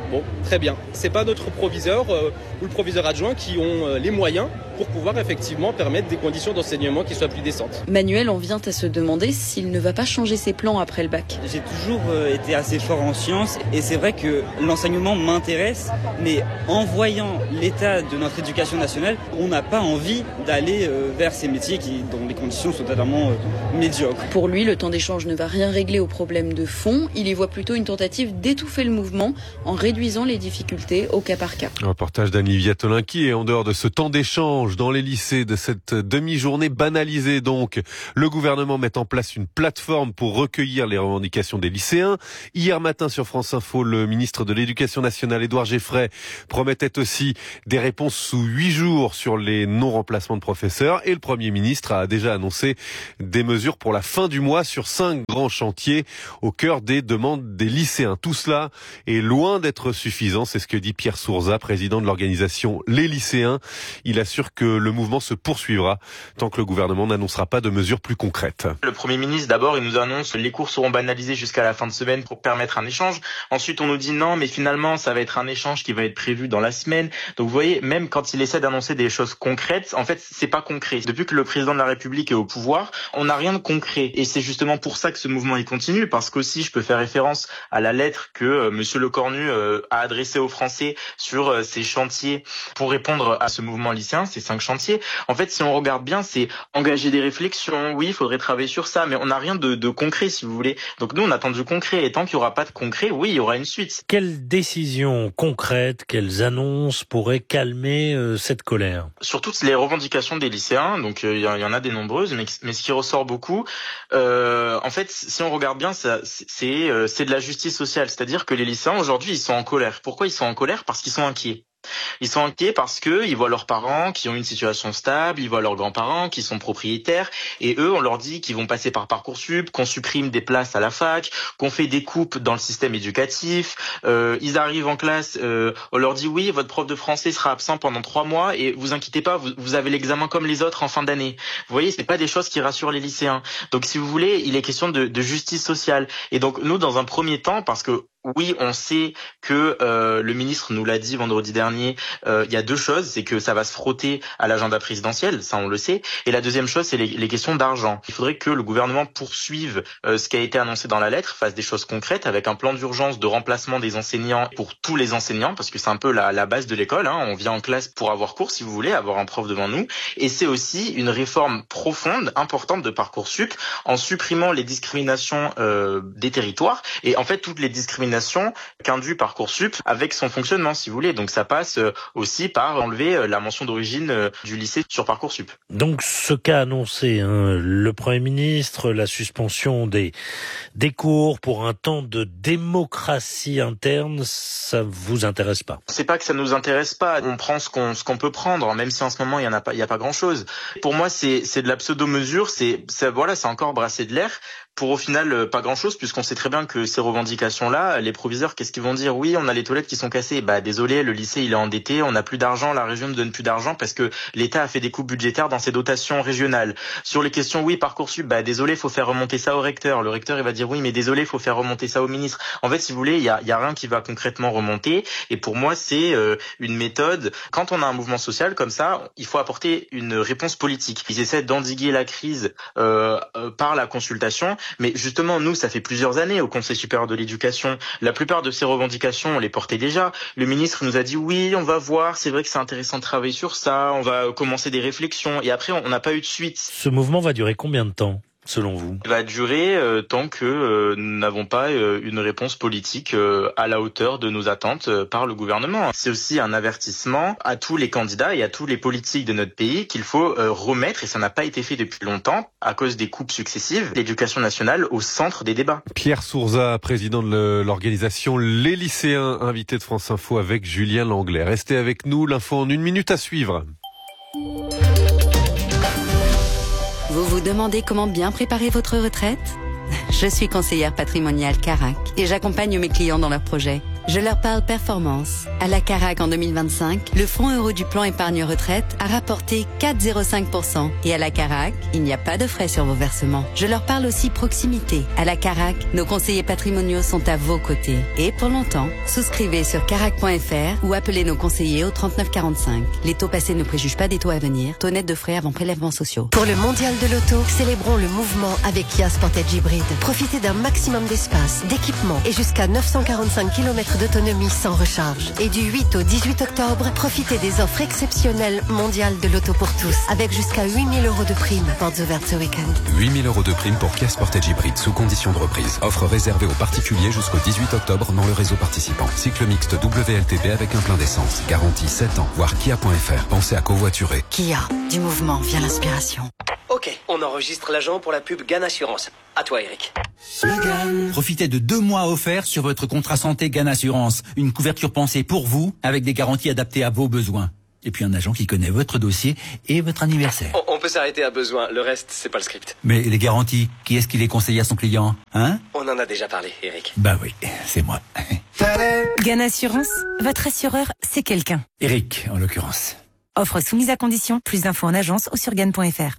Speaker 10: Bon, très bien. C'est pas notre proviseur euh, ou le proviseur adjoint qui ont euh, les moyens pour pouvoir effectivement permettre des conditions d'enseignement qui soient plus décentes.
Speaker 8: Manuel en vient à se demander s'il ne va pas changer ses plans après le bac.
Speaker 11: J'ai toujours euh, été assez fort en sciences et c'est vrai que l'enseignement m'intéresse, mais en voyant l'état de notre éducation nationale, on n'a pas envie d'aller euh, vers ces métiers qui, dont les conditions sont totalement euh, médiocres.
Speaker 8: Pour lui, le temps d'échange ne va rien régler aux problèmes de fond. Il y voit plutôt une tentative d'étouffer le mouvement en réduisant les difficultés au cas par cas.
Speaker 17: Un reportage d'Annie Viatolinki. Et en dehors de ce temps d'échange dans les lycées, de cette demi-journée banalisée donc, le gouvernement met en place une plateforme pour recueillir les revendications des lycéens. Hier matin sur France Info, le ministre de l'Éducation nationale, Édouard Geffray, promettait aussi des réponses sous huit jours sur les non-remplacements de professeurs. Et le Premier ministre a déjà annoncé des mesures pour la fin du mois sur cinq grands chantiers au cœur des demandes des lycéens. Tout cela est loin d'être suffisant, c'est ce que dit Pierre Sourza, président de l'organisation Les Lycéens. Il assure que le mouvement se poursuivra tant que le gouvernement n'annoncera pas de mesures plus concrètes.
Speaker 3: Le Premier ministre, d'abord, il nous annonce que les cours seront banalisés jusqu'à la fin de semaine pour permettre un échange. Ensuite, on nous dit non, mais finalement, ça va être un échange qui va être prévu dans la semaine. Donc, vous voyez, même quand il essaie d'annoncer des choses concrètes, en fait, c'est pas concret. Depuis que le président de la République est au pouvoir, on n'a rien de concret. Et c'est justement pour ça que ce mouvement, il continue, parce qu'aussi, je peux faire référence à la lettre que euh, Monsieur Lecornu euh, a adressée aux Français sur euh, ces chantiers pour répondre à ce mouvement lycéen, ces cinq chantiers. En fait, si on regarde bien, c'est engager des réflexions. Oui, il faudrait travailler sur ça, mais on n'a rien de, de concret, si vous voulez. Donc nous, on attend du concret. Et tant qu'il n'y aura pas de concret, oui, il y aura une suite.
Speaker 12: Quelles décisions concrètes, quelles annonces pourraient calmer euh, cette colère?
Speaker 3: Sur toutes les revendications des lycéens, donc il euh, y, y en a des nombreuses, mais, mais ce qui ressort beaucoup, euh, en fait, si on regarde bien, ça, c'est, euh, c'est de la justice sociale. C'est-à-dire que les lycéens, aujourd'hui, ils sont en colère. Pourquoi ils sont en colère? Parce qu'ils sont inquiets. Ils sont inquiets parce que ils voient leurs parents qui ont une situation stable, ils voient leurs grands-parents qui sont propriétaires, et eux, on leur dit qu'ils vont passer par Parcoursup, qu'on supprime des places à la fac, qu'on fait des coupes dans le système éducatif. Euh, ils arrivent en classe, euh, on leur dit oui, votre prof de français sera absent pendant trois mois et vous inquiétez pas, vous, vous avez l'examen comme les autres en fin d'année. Vous voyez, c'est pas des choses qui rassurent les lycéens. Donc, si vous voulez, il est question de, de justice sociale. Et donc, nous, dans un premier temps, parce que oui, on sait que euh, le ministre nous l'a dit vendredi dernier, euh, il y a deux choses, c'est que ça va se frotter à l'agenda présidentiel, ça on le sait, et la deuxième chose, c'est les, les questions d'argent. Il faudrait que le gouvernement poursuive euh, ce qui a été annoncé dans la lettre, fasse des choses concrètes avec un plan d'urgence de remplacement des enseignants pour tous les enseignants, parce que c'est un peu la, la base de l'école, hein. On vient en classe pour avoir cours, si vous voulez, avoir un prof devant nous, et c'est aussi une réforme profonde, importante de Parcoursup, en supprimant les discriminations euh, des territoires, et en fait toutes les discriminations qu'induit Parcoursup avec son fonctionnement, si vous voulez. Donc ça passe aussi par enlever la mention d'origine du lycée sur Parcoursup.
Speaker 12: Donc ce qu'a annoncé hein, le Premier ministre, la suspension des, des cours pour un temps de démocratie interne, ça vous intéresse pas?
Speaker 3: C'est pas que ça nous intéresse pas. On prend ce qu'on, ce qu'on peut prendre, même si en ce moment il y en a pas, il y a pas grand chose. Pour moi, c'est, c'est de la pseudo-mesure. C'est, c'est, voilà, c'est encore brasser de l'air. Pour au final pas grand chose, puisqu'on sait très bien que ces revendications-là, les proviseurs, qu'est-ce qu'ils vont dire? Oui, on a les toilettes qui sont cassées. Bah désolé, le lycée il est endetté, on n'a plus d'argent, la région ne donne plus d'argent parce que l'État a fait des coupes budgétaires dans ses dotations régionales. Sur les questions, oui, Parcoursup, bah désolé, faut faire remonter ça au recteur. Le recteur il va dire oui, mais désolé, faut faire remonter ça au ministre. En fait, si vous voulez, il y a, y a rien qui va concrètement remonter. Et pour moi, c'est euh, une méthode. Quand on a un mouvement social comme ça, il faut apporter une réponse politique. Ils essaient d'endiguer la crise euh, euh, par la consultation, mais justement, nous, ça fait plusieurs années au Conseil supérieur de l'éducation. La plupart de ces revendications, on les portait déjà. Le ministre nous a dit oui, on va voir, c'est vrai que c'est intéressant de travailler sur ça, on va commencer des réflexions. Et après, on n'a pas eu de suite.
Speaker 12: Ce mouvement va durer combien de temps, selon vous?
Speaker 3: Il va durer euh, tant que euh, nous n'avons pas euh, une réponse politique euh, à la hauteur de nos attentes euh, par le gouvernement. C'est aussi un avertissement à tous les candidats et à tous les politiques de notre pays qu'il faut euh, remettre, et ça n'a pas été fait depuis longtemps, à cause des coupes successives, l'éducation nationale au centre des débats.
Speaker 17: Pierre Sourza, président de l'organisation Les Lycéens, invité de France Info avec Julien Langlais. Restez avec nous, l'info en une minute à suivre.
Speaker 13: Vous vous demandez comment bien préparer votre retraite? Je suis conseillère patrimoniale Carac et j'accompagne mes clients dans leurs projets. Je leur parle performance. À la Carac en deux mille vingt-cinq, le fonds euro du plan épargne retraite a rapporté quatre virgule zéro cinq pour cent. Et à la Carac, il n'y a pas de frais sur vos versements. Je leur parle aussi proximité. À la Carac, nos conseillers patrimoniaux sont à vos côtés. Et pour longtemps, souscrivez sur carac point f r ou appelez nos conseillers au trente-neuf quarante-cinq. Les taux passés ne préjugent pas des taux à venir. Taux net de frais avant prélèvements sociaux.
Speaker 14: Pour le mondial de l'auto, célébrons le mouvement avec Kia Sportage Hybrid. Profitez d'un maximum d'espace, d'équipement et jusqu'à neuf cent quarante-cinq kilomètres d'autonomie sans recharge. Et du huit au dix-huit octobre, profitez des offres exceptionnelles mondiales de l'auto pour tous, avec jusqu'à huit mille euros de prime. Portes ouvertes ce week-end.
Speaker 15: huit mille euros de prime pour Kia Sportage Hybrid sous condition de reprise. Offre réservée aux particuliers jusqu'au dix-huit octobre dans le réseau participant. Cycle mixte W L T P avec un plein d'essence. Garantie sept ans. Voir kia point f r. Pensez à covoiturer.
Speaker 14: Kia, du mouvement vient l'inspiration.
Speaker 21: Ok, on enregistre l'agent pour la pub Gan Assurance. À toi, Eric.
Speaker 22: Profitez de deux mois offerts sur votre contrat santé Gan Assurance. Une couverture pensée pour vous, avec des garanties adaptées à vos besoins. Et puis un agent qui connaît votre dossier et votre anniversaire.
Speaker 21: On, on peut s'arrêter à besoin, le reste, c'est pas le script.
Speaker 22: Mais les garanties, qui est-ce qui les conseille à son client, hein?
Speaker 21: On en a déjà parlé, Eric.
Speaker 22: Bah oui, c'est moi.
Speaker 23: Gan Assurance, votre assureur, c'est quelqu'un.
Speaker 22: Eric, en l'occurrence.
Speaker 23: Offre soumise à condition, plus d'infos en agence ou sur gan point f r.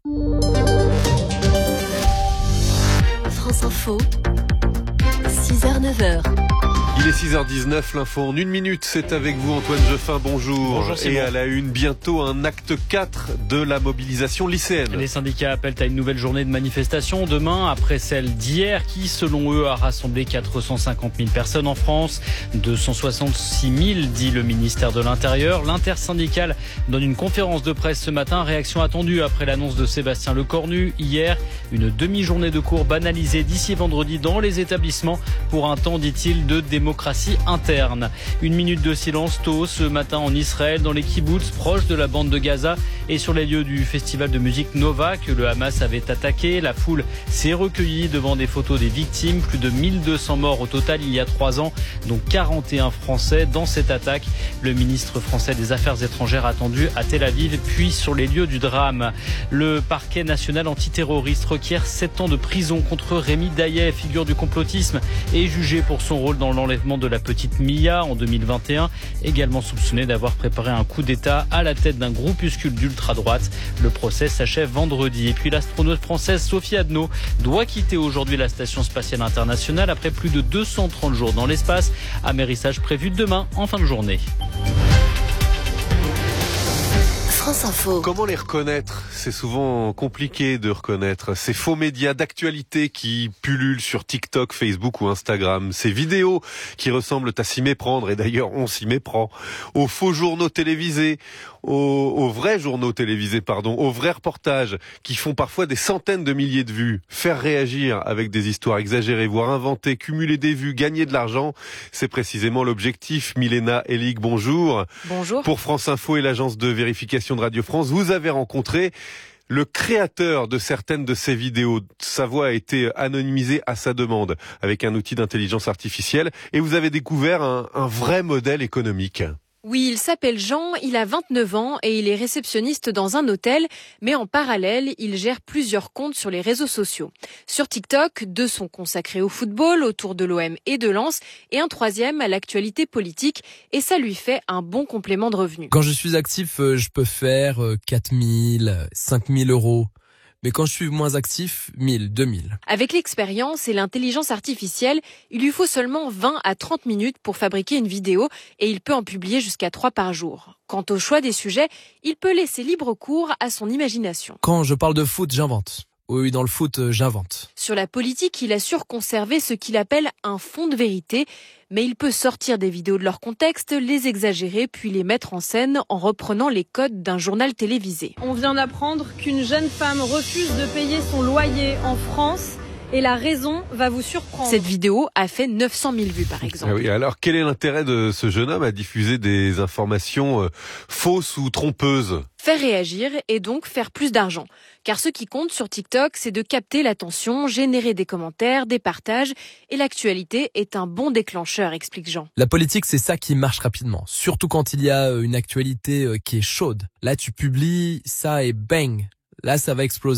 Speaker 18: France Info, six heures neuf heures.
Speaker 17: Il est six heures dix-neuf, l'info en une minute, c'est avec vous Antoine Geoffin, bonjour.
Speaker 26: Bonjour
Speaker 17: Et à la une, bientôt un acte quatre de la mobilisation lycéenne.
Speaker 26: Les syndicats appellent à une nouvelle journée de manifestation demain, après celle d'hier, qui selon eux a rassemblé quatre cent cinquante mille personnes en France, deux cent soixante-six mille dit le ministère de l'Intérieur. L'intersyndicale donne une conférence de presse ce matin, réaction attendue après l'annonce de Sébastien Lecornu. Hier, une demi-journée de cours banalisée d'ici vendredi dans les établissements pour un temps, dit-il, de démocratie. démocratie interne. Une minute de silence tôt ce matin en Israël, dans les kibboutz proches de la bande de Gaza et sur les lieux du festival de musique Nova que le Hamas avait attaqué. La foule s'est recueillie devant des photos des victimes. Plus de mille deux cents morts au total il y a trois ans, dont quarante et un Français dans cette attaque. Le ministre français des Affaires étrangères attendu à Tel Aviv, puis sur les lieux du drame. Le parquet national antiterroriste requiert sept ans de prison contre Rémi Daillet, figure du complotisme, et jugé pour son rôle dans l'enlèvement de la petite Mia en deux mille vingt et un, également soupçonné d'avoir préparé un coup d'État à la tête d'un groupuscule d'ultra-droite. Le procès s'achève vendredi. Et puis l'astronaute française Sophie Adno doit quitter aujourd'hui la Station spatiale internationale après plus de deux cent trente jours dans l'espace. Amérissage prévu demain en fin de journée.
Speaker 18: France Info.
Speaker 17: Comment les reconnaître? C'est souvent compliqué de reconnaître ces faux médias d'actualité qui pullulent sur TikTok, Facebook ou Instagram. Ces vidéos qui ressemblent à s'y méprendre, et d'ailleurs on s'y méprend, aux faux journaux télévisés, aux, aux vrais journaux télévisés, pardon, aux vrais reportages qui font parfois des centaines de milliers de vues. Faire réagir avec des histoires exagérées, voire inventées, cumuler des vues, gagner de l'argent, c'est précisément l'objectif. Milena Elig, bonjour.
Speaker 27: Bonjour.
Speaker 17: Pour France Info et l'agence de vérification de Radio France, vous avez rencontré le créateur de certaines de ces vidéos. Sa voix a été anonymisée à sa demande avec un outil d'intelligence artificielle et vous avez découvert un, un vrai modèle économique.
Speaker 27: Oui, il s'appelle Jean, il a vingt-neuf ans et il est réceptionniste dans un hôtel, mais en parallèle, il gère plusieurs comptes sur les réseaux sociaux. Sur TikTok, deux sont consacrés au football, autour de l'O M et de Lens, et un troisième à l'actualité politique, et ça lui fait un bon complément de revenus.
Speaker 7: Quand je suis actif, je peux faire quatre mille, cinq mille euros. Mais quand je suis moins actif, mille, deux mille.
Speaker 27: Avec l'expérience et l'intelligence artificielle, il lui faut seulement vingt à trente minutes pour fabriquer une vidéo et il peut en publier jusqu'à trois par jour. Quant au choix des sujets, il peut laisser libre cours à son imagination.
Speaker 7: Quand je parle de foot, j'invente. Oui, dans le foot, j'invente.
Speaker 27: Sur la politique, il assure conserver ce qu'il appelle un fond de vérité, mais il peut sortir des vidéos de leur contexte, les exagérer, puis les mettre en scène en reprenant les codes d'un journal télévisé.
Speaker 28: On vient d'apprendre qu'une jeune femme refuse de payer son loyer en France. Et la raison va vous surprendre.
Speaker 27: Cette vidéo a fait neuf cent mille vues, par exemple.
Speaker 17: Ah oui, alors, quel est l'intérêt de ce jeune homme à diffuser des informations euh, fausses ou trompeuses ?
Speaker 27: Faire réagir et donc faire plus d'argent. Car ce qui compte sur TikTok, c'est de capter l'attention, générer des commentaires, des partages. Et l'actualité est un bon déclencheur, explique Jean.
Speaker 7: La politique, c'est ça qui marche rapidement. Surtout quand il y a une actualité qui est chaude. Là, tu publies ça et bang, là, ça va exploser.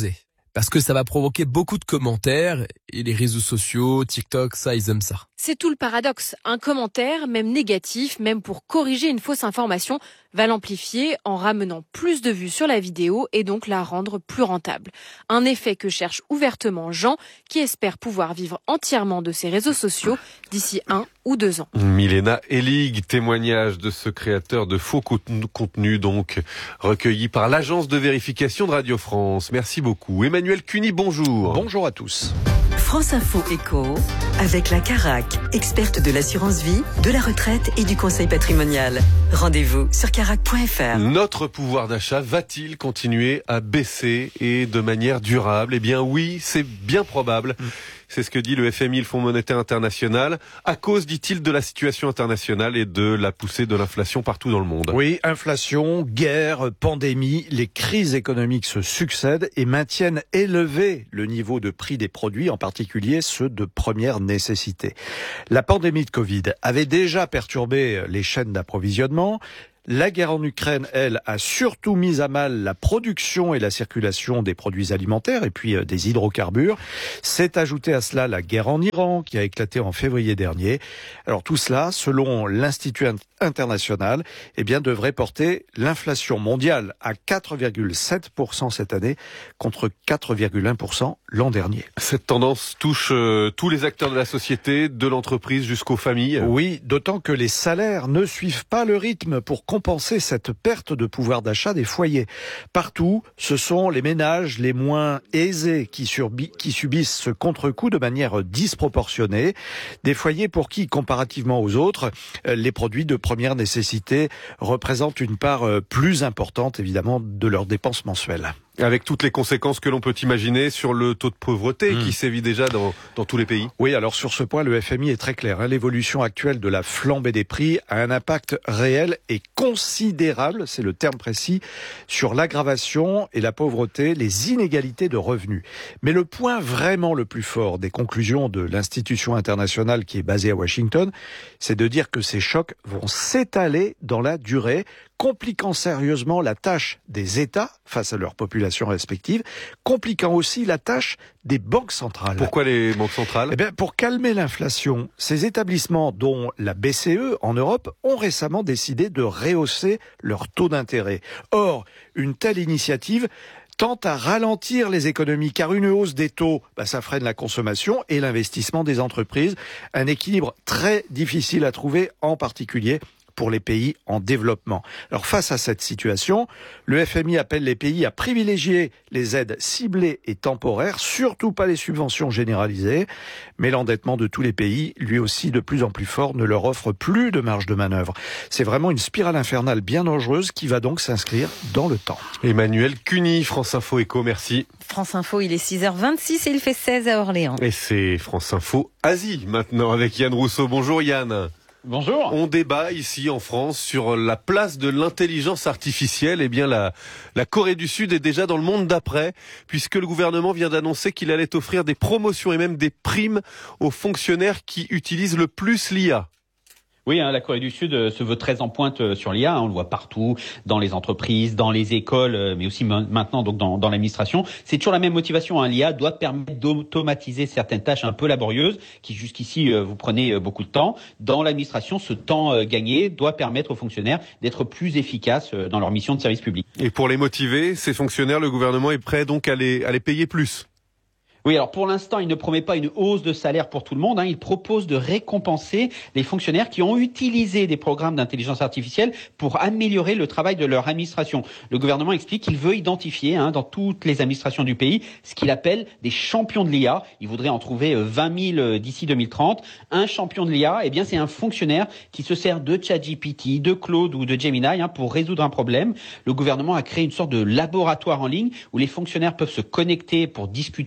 Speaker 7: parce que ça va provoquer beaucoup de commentaires et les réseaux sociaux, TikTok, ça, ils aiment ça.
Speaker 27: C'est tout le paradoxe. Un commentaire, même négatif, même pour corriger une fausse information, va l'amplifier en ramenant plus de vues sur la vidéo et donc la rendre plus rentable. Un effet que cherche ouvertement Jean, qui espère pouvoir vivre entièrement de ses réseaux sociaux d'ici un ou deux ans.
Speaker 17: Milena Elig, témoignage de ce créateur de faux contenus, donc recueilli par l'agence de vérification de Radio France. Merci beaucoup. Emmanuel Cuny, bonjour.
Speaker 1: Bonjour à tous.
Speaker 18: France Info Éco, avec la Carac, experte de l'assurance vie, de la retraite et du conseil patrimonial. Rendez-vous sur carac point f r.
Speaker 17: Notre pouvoir d'achat va-t-il continuer à baisser et de manière durable ? Eh bien oui, c'est bien probable. Mmh. C'est ce que dit le F M I, le Fonds monétaire international, à cause, dit-il, de la situation internationale et de la poussée de l'inflation partout dans le monde.
Speaker 1: Oui, inflation, guerre, pandémie, les crises économiques se succèdent et maintiennent élevé le niveau de prix des produits, en particulier ceux de première nécessité. La pandémie de Covid avait déjà perturbé les chaînes d'approvisionnement. La guerre en Ukraine, elle, a surtout mis à mal la production et la circulation des produits alimentaires et puis euh, des hydrocarbures. S'est ajoutée à cela la guerre en Iran qui a éclaté en février dernier. Alors tout cela, selon l'Institut international, eh bien, devrait porter l'inflation mondiale à quatre virgule sept pour cent cette année contre quatre virgule un pour cent l'an dernier.
Speaker 17: Cette tendance touche euh, tous les acteurs de la société, de l'entreprise jusqu'aux familles.
Speaker 1: Oui, d'autant que les salaires ne suivent pas le rythme pour compenser cette perte de pouvoir d'achat des foyers. Partout, ce sont les ménages les moins aisés qui, surbi- qui subissent ce contre-coup de manière disproportionnée. Des foyers pour qui, comparativement aux autres, les produits de première nécessité représentent une part plus importante, évidemment, de leurs dépenses mensuelles.
Speaker 17: Avec toutes les conséquences que l'on peut imaginer sur le taux de pauvreté mmh. qui sévit déjà dans, dans tous les pays.
Speaker 1: Oui, alors sur ce point, le F M I est très clair. Hein. L'évolution actuelle de la flambée des prix a un impact réel et considérable, c'est le terme précis, sur l'aggravation et la pauvreté, les inégalités de revenus. Mais le point vraiment le plus fort des conclusions de l'institution internationale qui est basée à Washington, c'est de dire que ces chocs vont s'étaler dans la durée, compliquant sérieusement la tâche des États face à leur population respective, compliquant aussi la tâche des banques centrales.
Speaker 17: Pourquoi les banques centrales ?
Speaker 1: Eh bien, pour calmer l'inflation, ces établissements, dont la B C E en Europe, ont récemment décidé de rehausser leur taux d'intérêt. Or, une telle initiative tend à ralentir les économies, car une hausse des taux, bah, ça freine la consommation et l'investissement des entreprises. Un équilibre très difficile à trouver, en particulier pour les pays en développement. Alors face à cette situation, le F M I appelle les pays à privilégier les aides ciblées et temporaires, surtout pas les subventions généralisées, mais l'endettement de tous les pays, lui aussi de plus en plus fort, ne leur offre plus de marge de manœuvre. C'est vraiment une spirale infernale bien dangereuse qui va donc s'inscrire dans le temps.
Speaker 17: Emmanuel Cuny, France Info Éco, merci.
Speaker 2: France Info, il est six heures vingt-six et il fait seize à Orléans.
Speaker 17: Et c'est France Info Asie maintenant avec Yann Rousseau. Bonjour Yann.
Speaker 5: Bonjour.
Speaker 17: On débat ici en France sur la place de l'intelligence artificielle. Eh bien, la, la Corée du Sud est déjà dans le monde d'après, puisque le gouvernement vient d'annoncer qu'il allait offrir des promotions et même des primes aux fonctionnaires qui utilisent le plus l'I A.
Speaker 5: Oui, hein, la Corée du Sud euh, se veut très en pointe euh, sur l'I A. Hein, on le voit partout, dans les entreprises, dans les écoles, euh, mais aussi m- maintenant donc dans, dans l'administration. C'est toujours la même motivation. Hein, L'I A doit permettre d'automatiser certaines tâches un peu laborieuses qui jusqu'ici euh, vous prenez euh, beaucoup de temps. Dans l'administration, ce temps euh, gagné doit permettre aux fonctionnaires d'être plus efficaces euh, dans leur mission de service public.
Speaker 17: Et pour les motiver, ces fonctionnaires, le gouvernement est prêt donc à les, à les payer plus.
Speaker 5: Oui, alors pour l'instant, il ne promet pas une hausse de salaire pour tout le monde. Hein. Il propose de récompenser les fonctionnaires qui ont utilisé des programmes d'intelligence artificielle pour améliorer le travail de leur administration. Le gouvernement explique qu'il veut identifier hein, dans toutes les administrations du pays ce qu'il appelle des champions de l'I A. Il voudrait en trouver vingt mille d'ici deux mille trente. Un champion de l'I A, eh bien, c'est un fonctionnaire qui se sert de ChatGPT, de Claude ou de Gemini hein, pour résoudre un problème. Le gouvernement a créé une sorte de laboratoire en ligne où les fonctionnaires peuvent se connecter pour discuter avec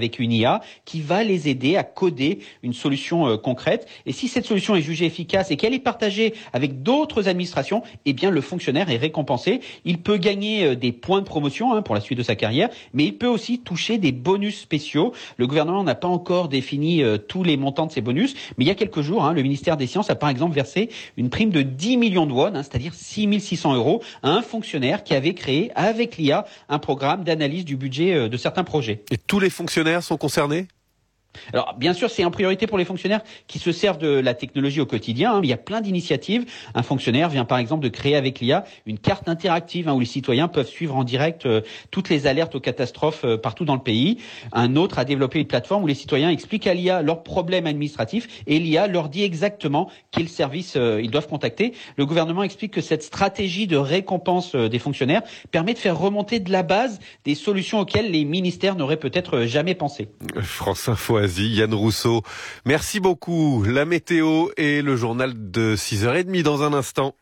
Speaker 5: avec une I A qui va les aider à coder une solution euh, concrète. Et si cette solution est jugée efficace et qu'elle est partagée avec d'autres administrations, eh bien le fonctionnaire est récompensé. Il peut gagner euh, des points de promotion hein, pour la suite de sa carrière, mais il peut aussi toucher des bonus spéciaux. Le gouvernement n'a pas encore défini euh, tous les montants de ces bonus, mais il y a quelques jours, hein, le ministère des Sciences a par exemple versé une prime de dix millions de won, hein, c'est-à-dire six mille six cents euros, à un fonctionnaire qui avait créé avec l'I A un programme d'analyse du budget euh, de certains projets.
Speaker 17: Et tous les fonctionnaires sont concernés ?
Speaker 5: Alors, bien sûr, c'est en priorité pour les fonctionnaires qui se servent de la technologie au quotidien. Hein. Il y a plein d'initiatives. Un fonctionnaire vient par exemple de créer avec l'I A une carte interactive hein, où les citoyens peuvent suivre en direct euh, toutes les alertes aux catastrophes euh, partout dans le pays. Un autre a développé une plateforme où les citoyens expliquent à l'I A leurs problèmes administratifs et l'I A leur dit exactement quel service euh, ils doivent contacter. Le gouvernement explique que cette stratégie de récompense euh, des fonctionnaires permet de faire remonter de la base des solutions auxquelles les ministères n'auraient peut-être jamais pensé.
Speaker 17: France Info Asie, Yann Rousseau. Merci beaucoup. La météo et le journal de six heures trente dans un instant.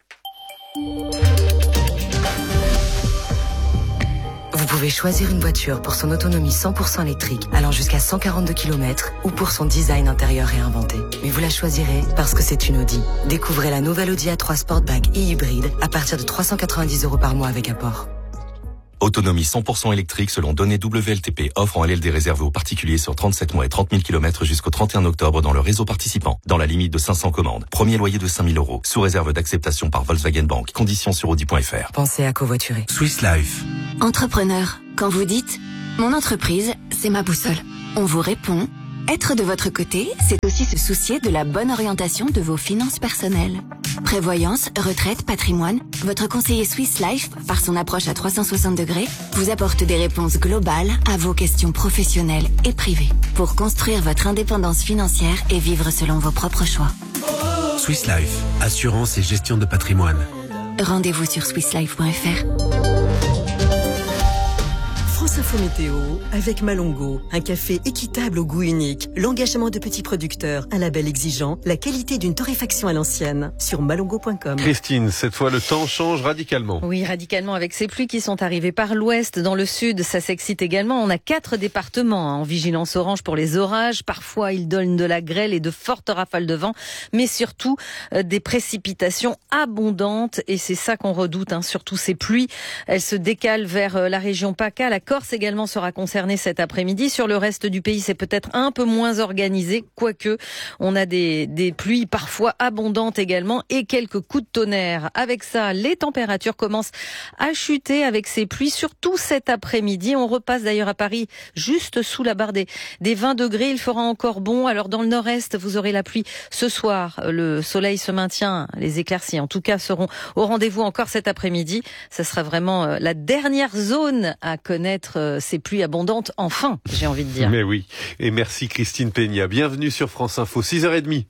Speaker 18: Vous pouvez choisir une voiture pour son autonomie cent pour cent électrique allant jusqu'à cent quarante-deux kilomètres ou pour son design intérieur réinventé. Mais vous la choisirez parce que c'est une Audi. Découvrez la nouvelle Audi A trois Sportback et hybride à partir de trois cent quatre-vingt-dix euros par mois avec apport.
Speaker 4: Autonomie cent pour cent électrique selon données W L T P. Offre en L L D réservée aux particuliers sur trente-sept mois et trente mille kilomètres jusqu'au trente et un octobre dans le réseau participant. Dans la limite de cinq cents commandes. Premier loyer de cinq mille euros. Sous réserve d'acceptation par Volkswagen Bank. Conditions sur audi point f r.
Speaker 18: Pensez à covoiturer.
Speaker 4: Swiss Life.
Speaker 6: Entrepreneur, quand vous dites « Mon entreprise, c'est ma boussole », on vous répond « Être de votre côté, c'est aussi se soucier de la bonne orientation de vos finances personnelles. » Prévoyance, retraite, patrimoine, votre conseiller Swiss Life, par son approche à trois cent soixante degrés, vous apporte des réponses globales à vos questions professionnelles et privées pour construire votre indépendance financière et vivre selon vos propres choix.
Speaker 9: Swiss Life, assurance et gestion de patrimoine.
Speaker 6: Rendez-vous sur swiss life point f r.
Speaker 18: France Info Météo avec Malongo, un café équitable au goût unique, l'engagement de petits producteurs, un label exigeant, la qualité d'une torréfaction à l'ancienne, sur malongo point com.
Speaker 17: Christine, cette fois le temps change radicalement.
Speaker 2: Oui, radicalement avec ces pluies qui sont arrivées par l'ouest, dans le sud, ça s'excite également. On a quatre départements en vigilance orange pour les orages. Parfois, ils donnent de la grêle et de fortes rafales de vent, mais surtout euh, des précipitations abondantes. Et c'est ça qu'on redoute, hein, surtout ces pluies. Elles se décalent vers euh, la région PACA, la Corse également sera concernée cet après-midi. Sur le reste du pays, c'est peut-être un peu moins organisé, quoique on a des, des pluies parfois abondantes également et quelques coups de tonnerre. Avec ça, les températures commencent à chuter avec ces pluies, surtout cet après-midi. On repasse d'ailleurs à Paris juste sous la barre des, des vingt degrés. Il fera encore bon. Alors dans le nord-est, vous aurez la pluie ce soir. Le soleil se maintient. Les éclaircies, en tout cas, seront au rendez-vous encore cet après-midi. Ça sera vraiment la dernière zone à connaître ces pluies abondantes, enfin, j'ai envie de dire.
Speaker 17: Mais oui, et merci Christine Peña. Bienvenue sur France Info, six heures trente.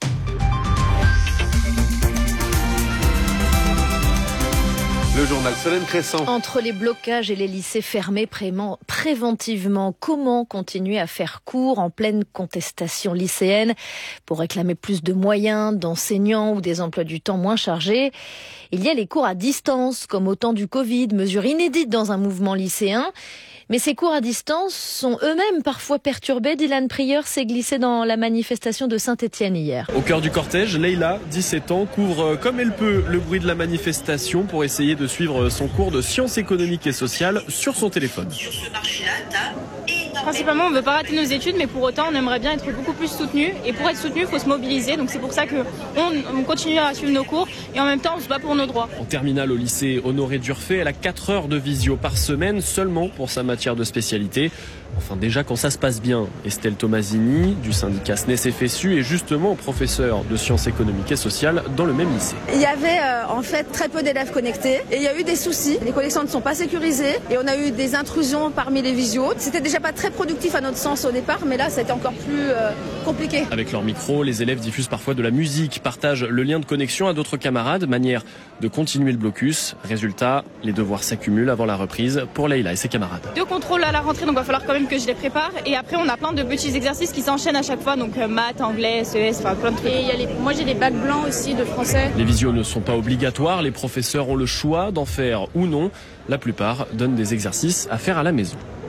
Speaker 17: Le journal Solène Crescent.
Speaker 16: Entre les blocages et les lycées fermés préventivement, comment continuer à faire cours en pleine contestation lycéenne pour réclamer plus de moyens, d'enseignants ou des emplois du temps moins chargés? Il y a les cours à distance, comme au temps du Covid, mesure inédite dans un mouvement lycéen. Mais ces cours à distance sont eux-mêmes parfois perturbés. Dylan Prieur s'est glissé dans la manifestation de Saint-Étienne hier.
Speaker 19: Au cœur du cortège, Leïla, dix-sept ans, couvre comme elle peut le bruit de la manifestation pour essayer de suivre son cours de sciences économiques et sociales sur son téléphone.
Speaker 20: Principalement, on ne veut pas rater nos études, mais pour autant, on aimerait bien être beaucoup plus soutenu. Et pour être soutenu, il faut se mobiliser. Donc c'est pour ça qu'on on continue à suivre nos cours et en même temps, on se bat pour nos droits.
Speaker 19: En terminale au lycée Honoré Durfé, elle a quatre heures de visio par semaine seulement pour sa matière de spécialité. Enfin, déjà quand ça se passe bien. Estelle Tomasini, du syndicat S N E S F S U, est justement professeure de sciences économiques et sociales dans le même lycée.
Speaker 24: Il y avait euh, en fait très peu d'élèves connectés et il y a eu des soucis. Les connexions ne sont pas sécurisées et on a eu des intrusions parmi les visios. C'était déjà pas très productif à notre sens au départ, mais là, ça a été encore plus euh, compliqué.
Speaker 19: Avec leur micro, les élèves diffusent parfois de la musique, partagent le lien de connexion à d'autres camarades, manière de continuer le blocus. Résultat, les devoirs s'accumulent avant la reprise pour Leïla et ses camarades.
Speaker 20: Deux contrôles à la rentrée, donc il va falloir quand même que je les prépare. Et après, on a plein de petits exercices qui s'enchaînent à chaque fois, donc euh, maths, anglais, S E S, enfin plein de trucs.
Speaker 24: Et il y a les... moi, j'ai des bacs blancs aussi de français.
Speaker 19: Les visios ne sont pas obligatoires, les professeurs ont le choix d'en faire ou non. La plupart donnent des exercices à faire à la maison.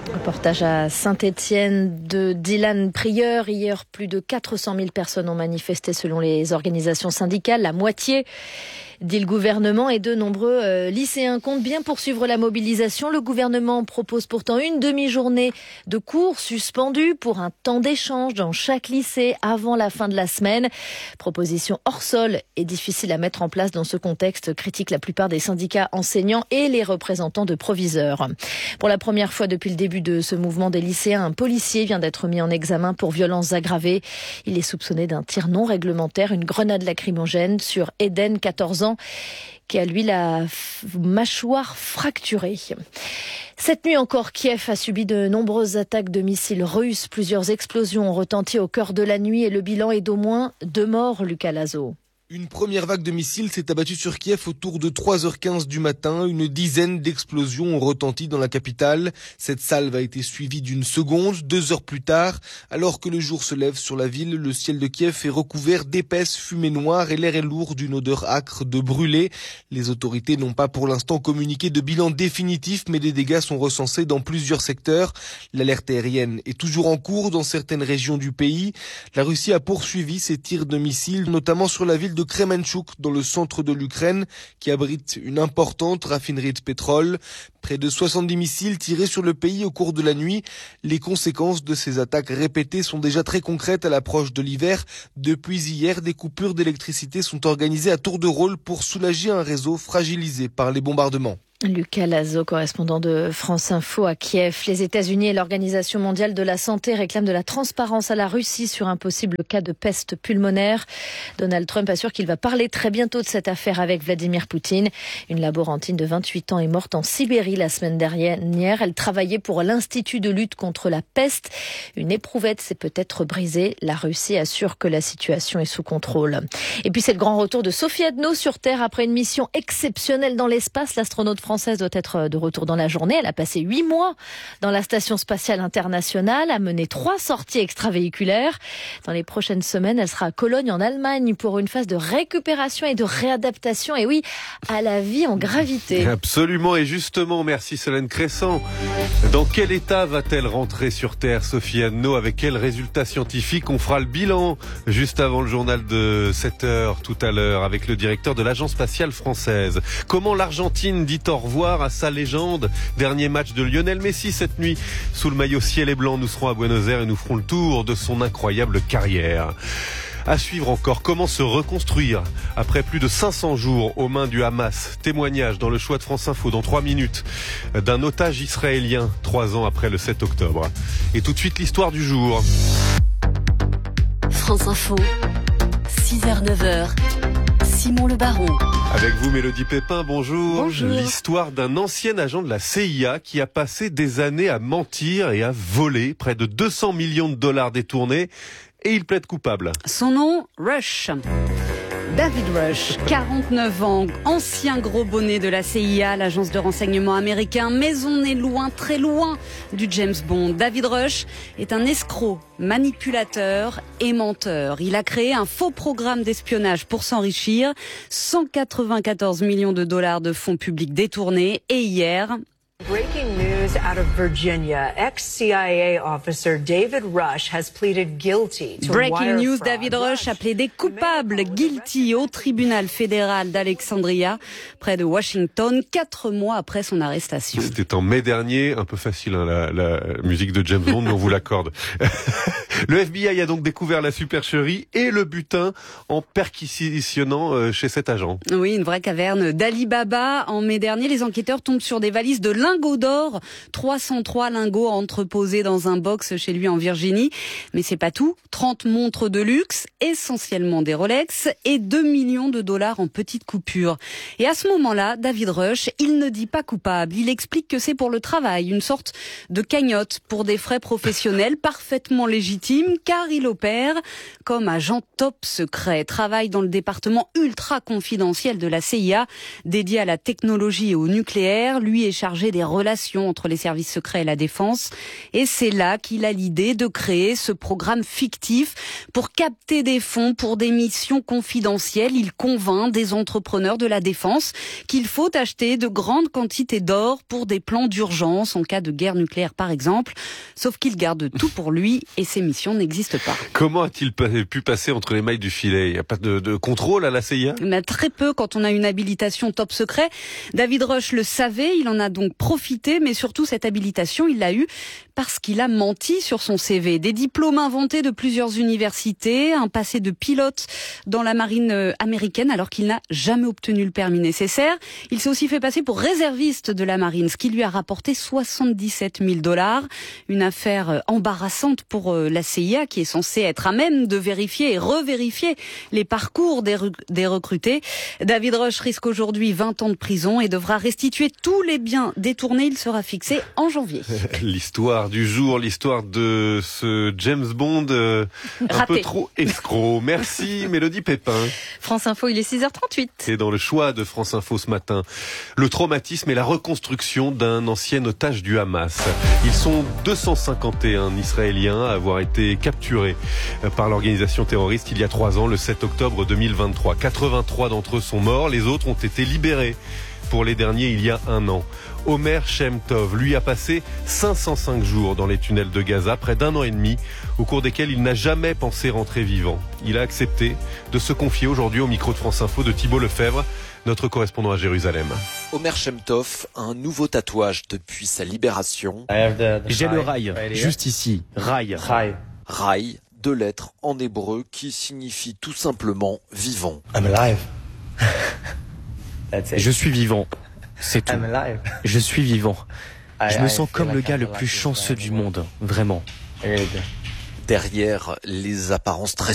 Speaker 16: Reportage à Saint-Étienne de Dylan Prieur. Hier, plus de quatre cent mille personnes ont manifesté selon les organisations syndicales. La moitié, dit le gouvernement, et de nombreux euh, lycéens comptent bien poursuivre la mobilisation. Le gouvernement propose pourtant une demi-journée de cours suspendue pour un temps d'échange dans chaque lycée avant la fin de la semaine. Proposition hors sol et difficile à mettre en place dans ce contexte, critiquent la plupart des syndicats enseignants et les représentants de proviseurs. Pour la première fois depuis le début de ce mouvement des lycéens, un policier vient d'être mis en examen pour violences aggravées. Il est soupçonné d'un tir non réglementaire, une grenade lacrymogène sur Eden, quatorze ans, qui a lui la mâchoire fracturée. Cette nuit encore, Kiev a subi de nombreuses attaques de missiles russes. Plusieurs explosions ont retenti au cœur de la nuit et le bilan est d'au moins deux morts, Lucas Lazo.
Speaker 3: Une première vague de missiles s'est abattue sur Kiev autour de trois heures quinze du matin. Une dizaine d'explosions ont retenti dans la capitale. Cette salve a été suivie d'une seconde, deux heures plus tard. Alors que le jour se lève sur la ville, le ciel de Kiev est recouvert d'épaisses fumées noires et l'air est lourd d'une odeur âcre de brûlé. Les autorités n'ont pas pour l'instant communiqué de bilan définitif, mais des dégâts sont recensés dans plusieurs secteurs. L'alerte aérienne est toujours en cours dans certaines régions du pays. La Russie a poursuivi ses tirs de missiles, notamment sur la ville de de Kremenchuk, dans le centre de l'Ukraine, qui abrite une importante raffinerie de pétrole. Près de soixante-dix missiles tirés sur le pays au cours de la nuit. Les conséquences de ces attaques répétées sont déjà très concrètes à l'approche de l'hiver. Depuis hier, des coupures d'électricité sont organisées à tour de rôle pour soulager un réseau fragilisé par les bombardements.
Speaker 16: Lucas Lazo, correspondant de France Info à Kiev. Les États-Unis et l'Organisation mondiale de la santé réclament de la transparence à la Russie sur un possible cas de peste pulmonaire. Donald Trump assure qu'il va parler très bientôt de cette affaire avec Vladimir Poutine. Une laborantine de vingt-huit ans est morte en Sibérie la semaine dernière. Elle travaillait pour l'Institut de lutte contre la peste. Une éprouvette s'est peut-être brisée. La Russie assure que la situation est sous contrôle. Et puis c'est le grand retour de Sophie Adno sur Terre après une mission exceptionnelle dans l'espace. L'astronaute française doit être de retour dans la journée. Elle a passé huit mois dans la Station spatiale internationale, a mené trois sorties extravéhiculaires. Dans les prochaines semaines, elle sera à Cologne en Allemagne pour une phase de récupération et de réadaptation, et oui, à la vie en gravité.
Speaker 17: Absolument, et justement, merci Solène Crescent. Dans quel état va-t-elle rentrer sur Terre, Sophie Adno? Avec quels résultats scientifiques? On fera le bilan juste avant le journal de sept heures tout à l'heure avec le directeur de l'Agence spatiale française. Comment l'Argentine dit au revoir à sa légende? Dernier match de Lionel Messi cette nuit. Sous le maillot ciel et blanc, nous serons à Buenos Aires et nous ferons le tour de son incroyable carrière. À suivre encore, comment se reconstruire après plus de cinq cents jours aux mains du Hamas. Témoignage dans le choix de France Info dans trois minutes d'un otage israélien trois ans après le sept octobre. Et tout de suite l'histoire du jour.
Speaker 23: France Info, six heures neuf heures. Simon Le Baron.
Speaker 17: Avec vous, Mélodie Pépin, bonjour.
Speaker 23: Bonjour.
Speaker 17: L'histoire d'un ancien agent de la C I A qui a passé des années à mentir et à voler, près de deux cents millions de dollars détournés, et il plaide coupable.
Speaker 8: Son nom, Rush. David Rush, quarante-neuf ans, ancien gros bonnet de la C I A, l'agence de renseignement américain, mais on est loin, très loin du James Bond. David Rush est un escroc, manipulateur et menteur. Il a créé un faux programme d'espionnage pour s'enrichir, cent quatre-vingt-quatorze millions de dollars de fonds publics détournés, et hier...
Speaker 10: Breaking news out of Virginia. Ex-C I A officer David Rush has pleaded guilty to
Speaker 8: Breaking
Speaker 10: wire
Speaker 8: news,
Speaker 10: fraud.
Speaker 8: David Rush a plaidé coupable, guilty, au tribunal fédéral d'Alexandria, près de Washington, quatre mois après son arrestation.
Speaker 17: C'était en mai dernier, un peu facile hein, la, la musique de James Bond, mais on vous l'accorde. Le F B I a donc découvert la supercherie et le butin en perquisitionnant euh, chez cet agent.
Speaker 8: Oui, une vraie caverne d'Ali Baba. En mai dernier, les enquêteurs tombent sur des valises de lingots d'or, trois cent trois lingots entreposés dans un box chez lui en Virginie. Mais c'est pas tout, trente montres de luxe, essentiellement des Rolex, et deux millions de dollars en petites coupures. Et à ce moment-là, David Rush, il ne dit pas coupable, il explique que c'est pour le travail, une sorte de cagnotte pour des frais professionnels parfaitement légitimes, car il opère comme agent top secret, travaille dans le département ultra confidentiel de la C I A, dédié à la technologie et au nucléaire. Lui est chargé des relations entre les services secrets et la défense. Et c'est là qu'il a l'idée de créer ce programme fictif pour capter des fonds pour des missions confidentielles. Il convainc des entrepreneurs de la défense qu'il faut acheter de grandes quantités d'or pour des plans d'urgence en cas de guerre nucléaire par exemple. Sauf qu'il garde tout pour lui et ses missions n'existent pas.
Speaker 17: Comment a-t-il pu passer entre les mailles du filet? Il n'y a pas de, de contrôle à la C I A?
Speaker 8: Mais très peu quand on a une habilitation top secret. David Rush le savait, il en a donc profité, mais surtout cette habilitation, il l'a eue parce qu'il a menti sur son C V. Des diplômes inventés de plusieurs universités, un passé de pilote dans la marine américaine alors qu'il n'a jamais obtenu le permis nécessaire. Il s'est aussi fait passer pour réserviste de la marine, ce qui lui a rapporté soixante-dix-sept mille dollars. Une affaire embarrassante pour la C I A qui est censée être à même de vérifier et revérifier les parcours des, rec- des recrutés. David Rush risque aujourd'hui vingt ans de prison et devra restituer tous les biens détournés. Il sera fixé en janvier.
Speaker 17: L'histoire du jour, l'histoire de ce James Bond euh, un peu trop escroc. Merci Mélodie Pépin.
Speaker 2: France Info, il est six heures trente-huit.
Speaker 17: C'est dans le choix de France Info ce matin. Le traumatisme et la reconstruction d'un ancien otage du Hamas. Ils sont deux cent cinquante et un Israéliens à avoir été capturés par l'organisation terroriste il y a trois ans, le sept octobre deux mille vingt-trois. quatre-vingt-trois d'entre eux sont morts, les autres ont été libérés. Pour les derniers, il y a un an. Omer Shem Tov, lui, a passé cinq cent cinq jours dans les tunnels de Gaza, près d'un an et demi, au cours desquels il n'a jamais pensé rentrer vivant. Il a accepté de se confier aujourd'hui au micro de France Info de Thibault Lefebvre, notre correspondant à Jérusalem.
Speaker 11: Omer Shem Tov a un nouveau tatouage depuis sa libération.
Speaker 12: J'ai le rail, juste ici. Rail. Rail.
Speaker 11: Rail, deux lettres en hébreu qui signifient tout simplement vivant.
Speaker 12: I'm alive. Je suis vivant. C'est tout. Je suis vivant. Je me sens comme le gars le plus chanceux du monde. Vraiment.
Speaker 11: Derrière les apparences très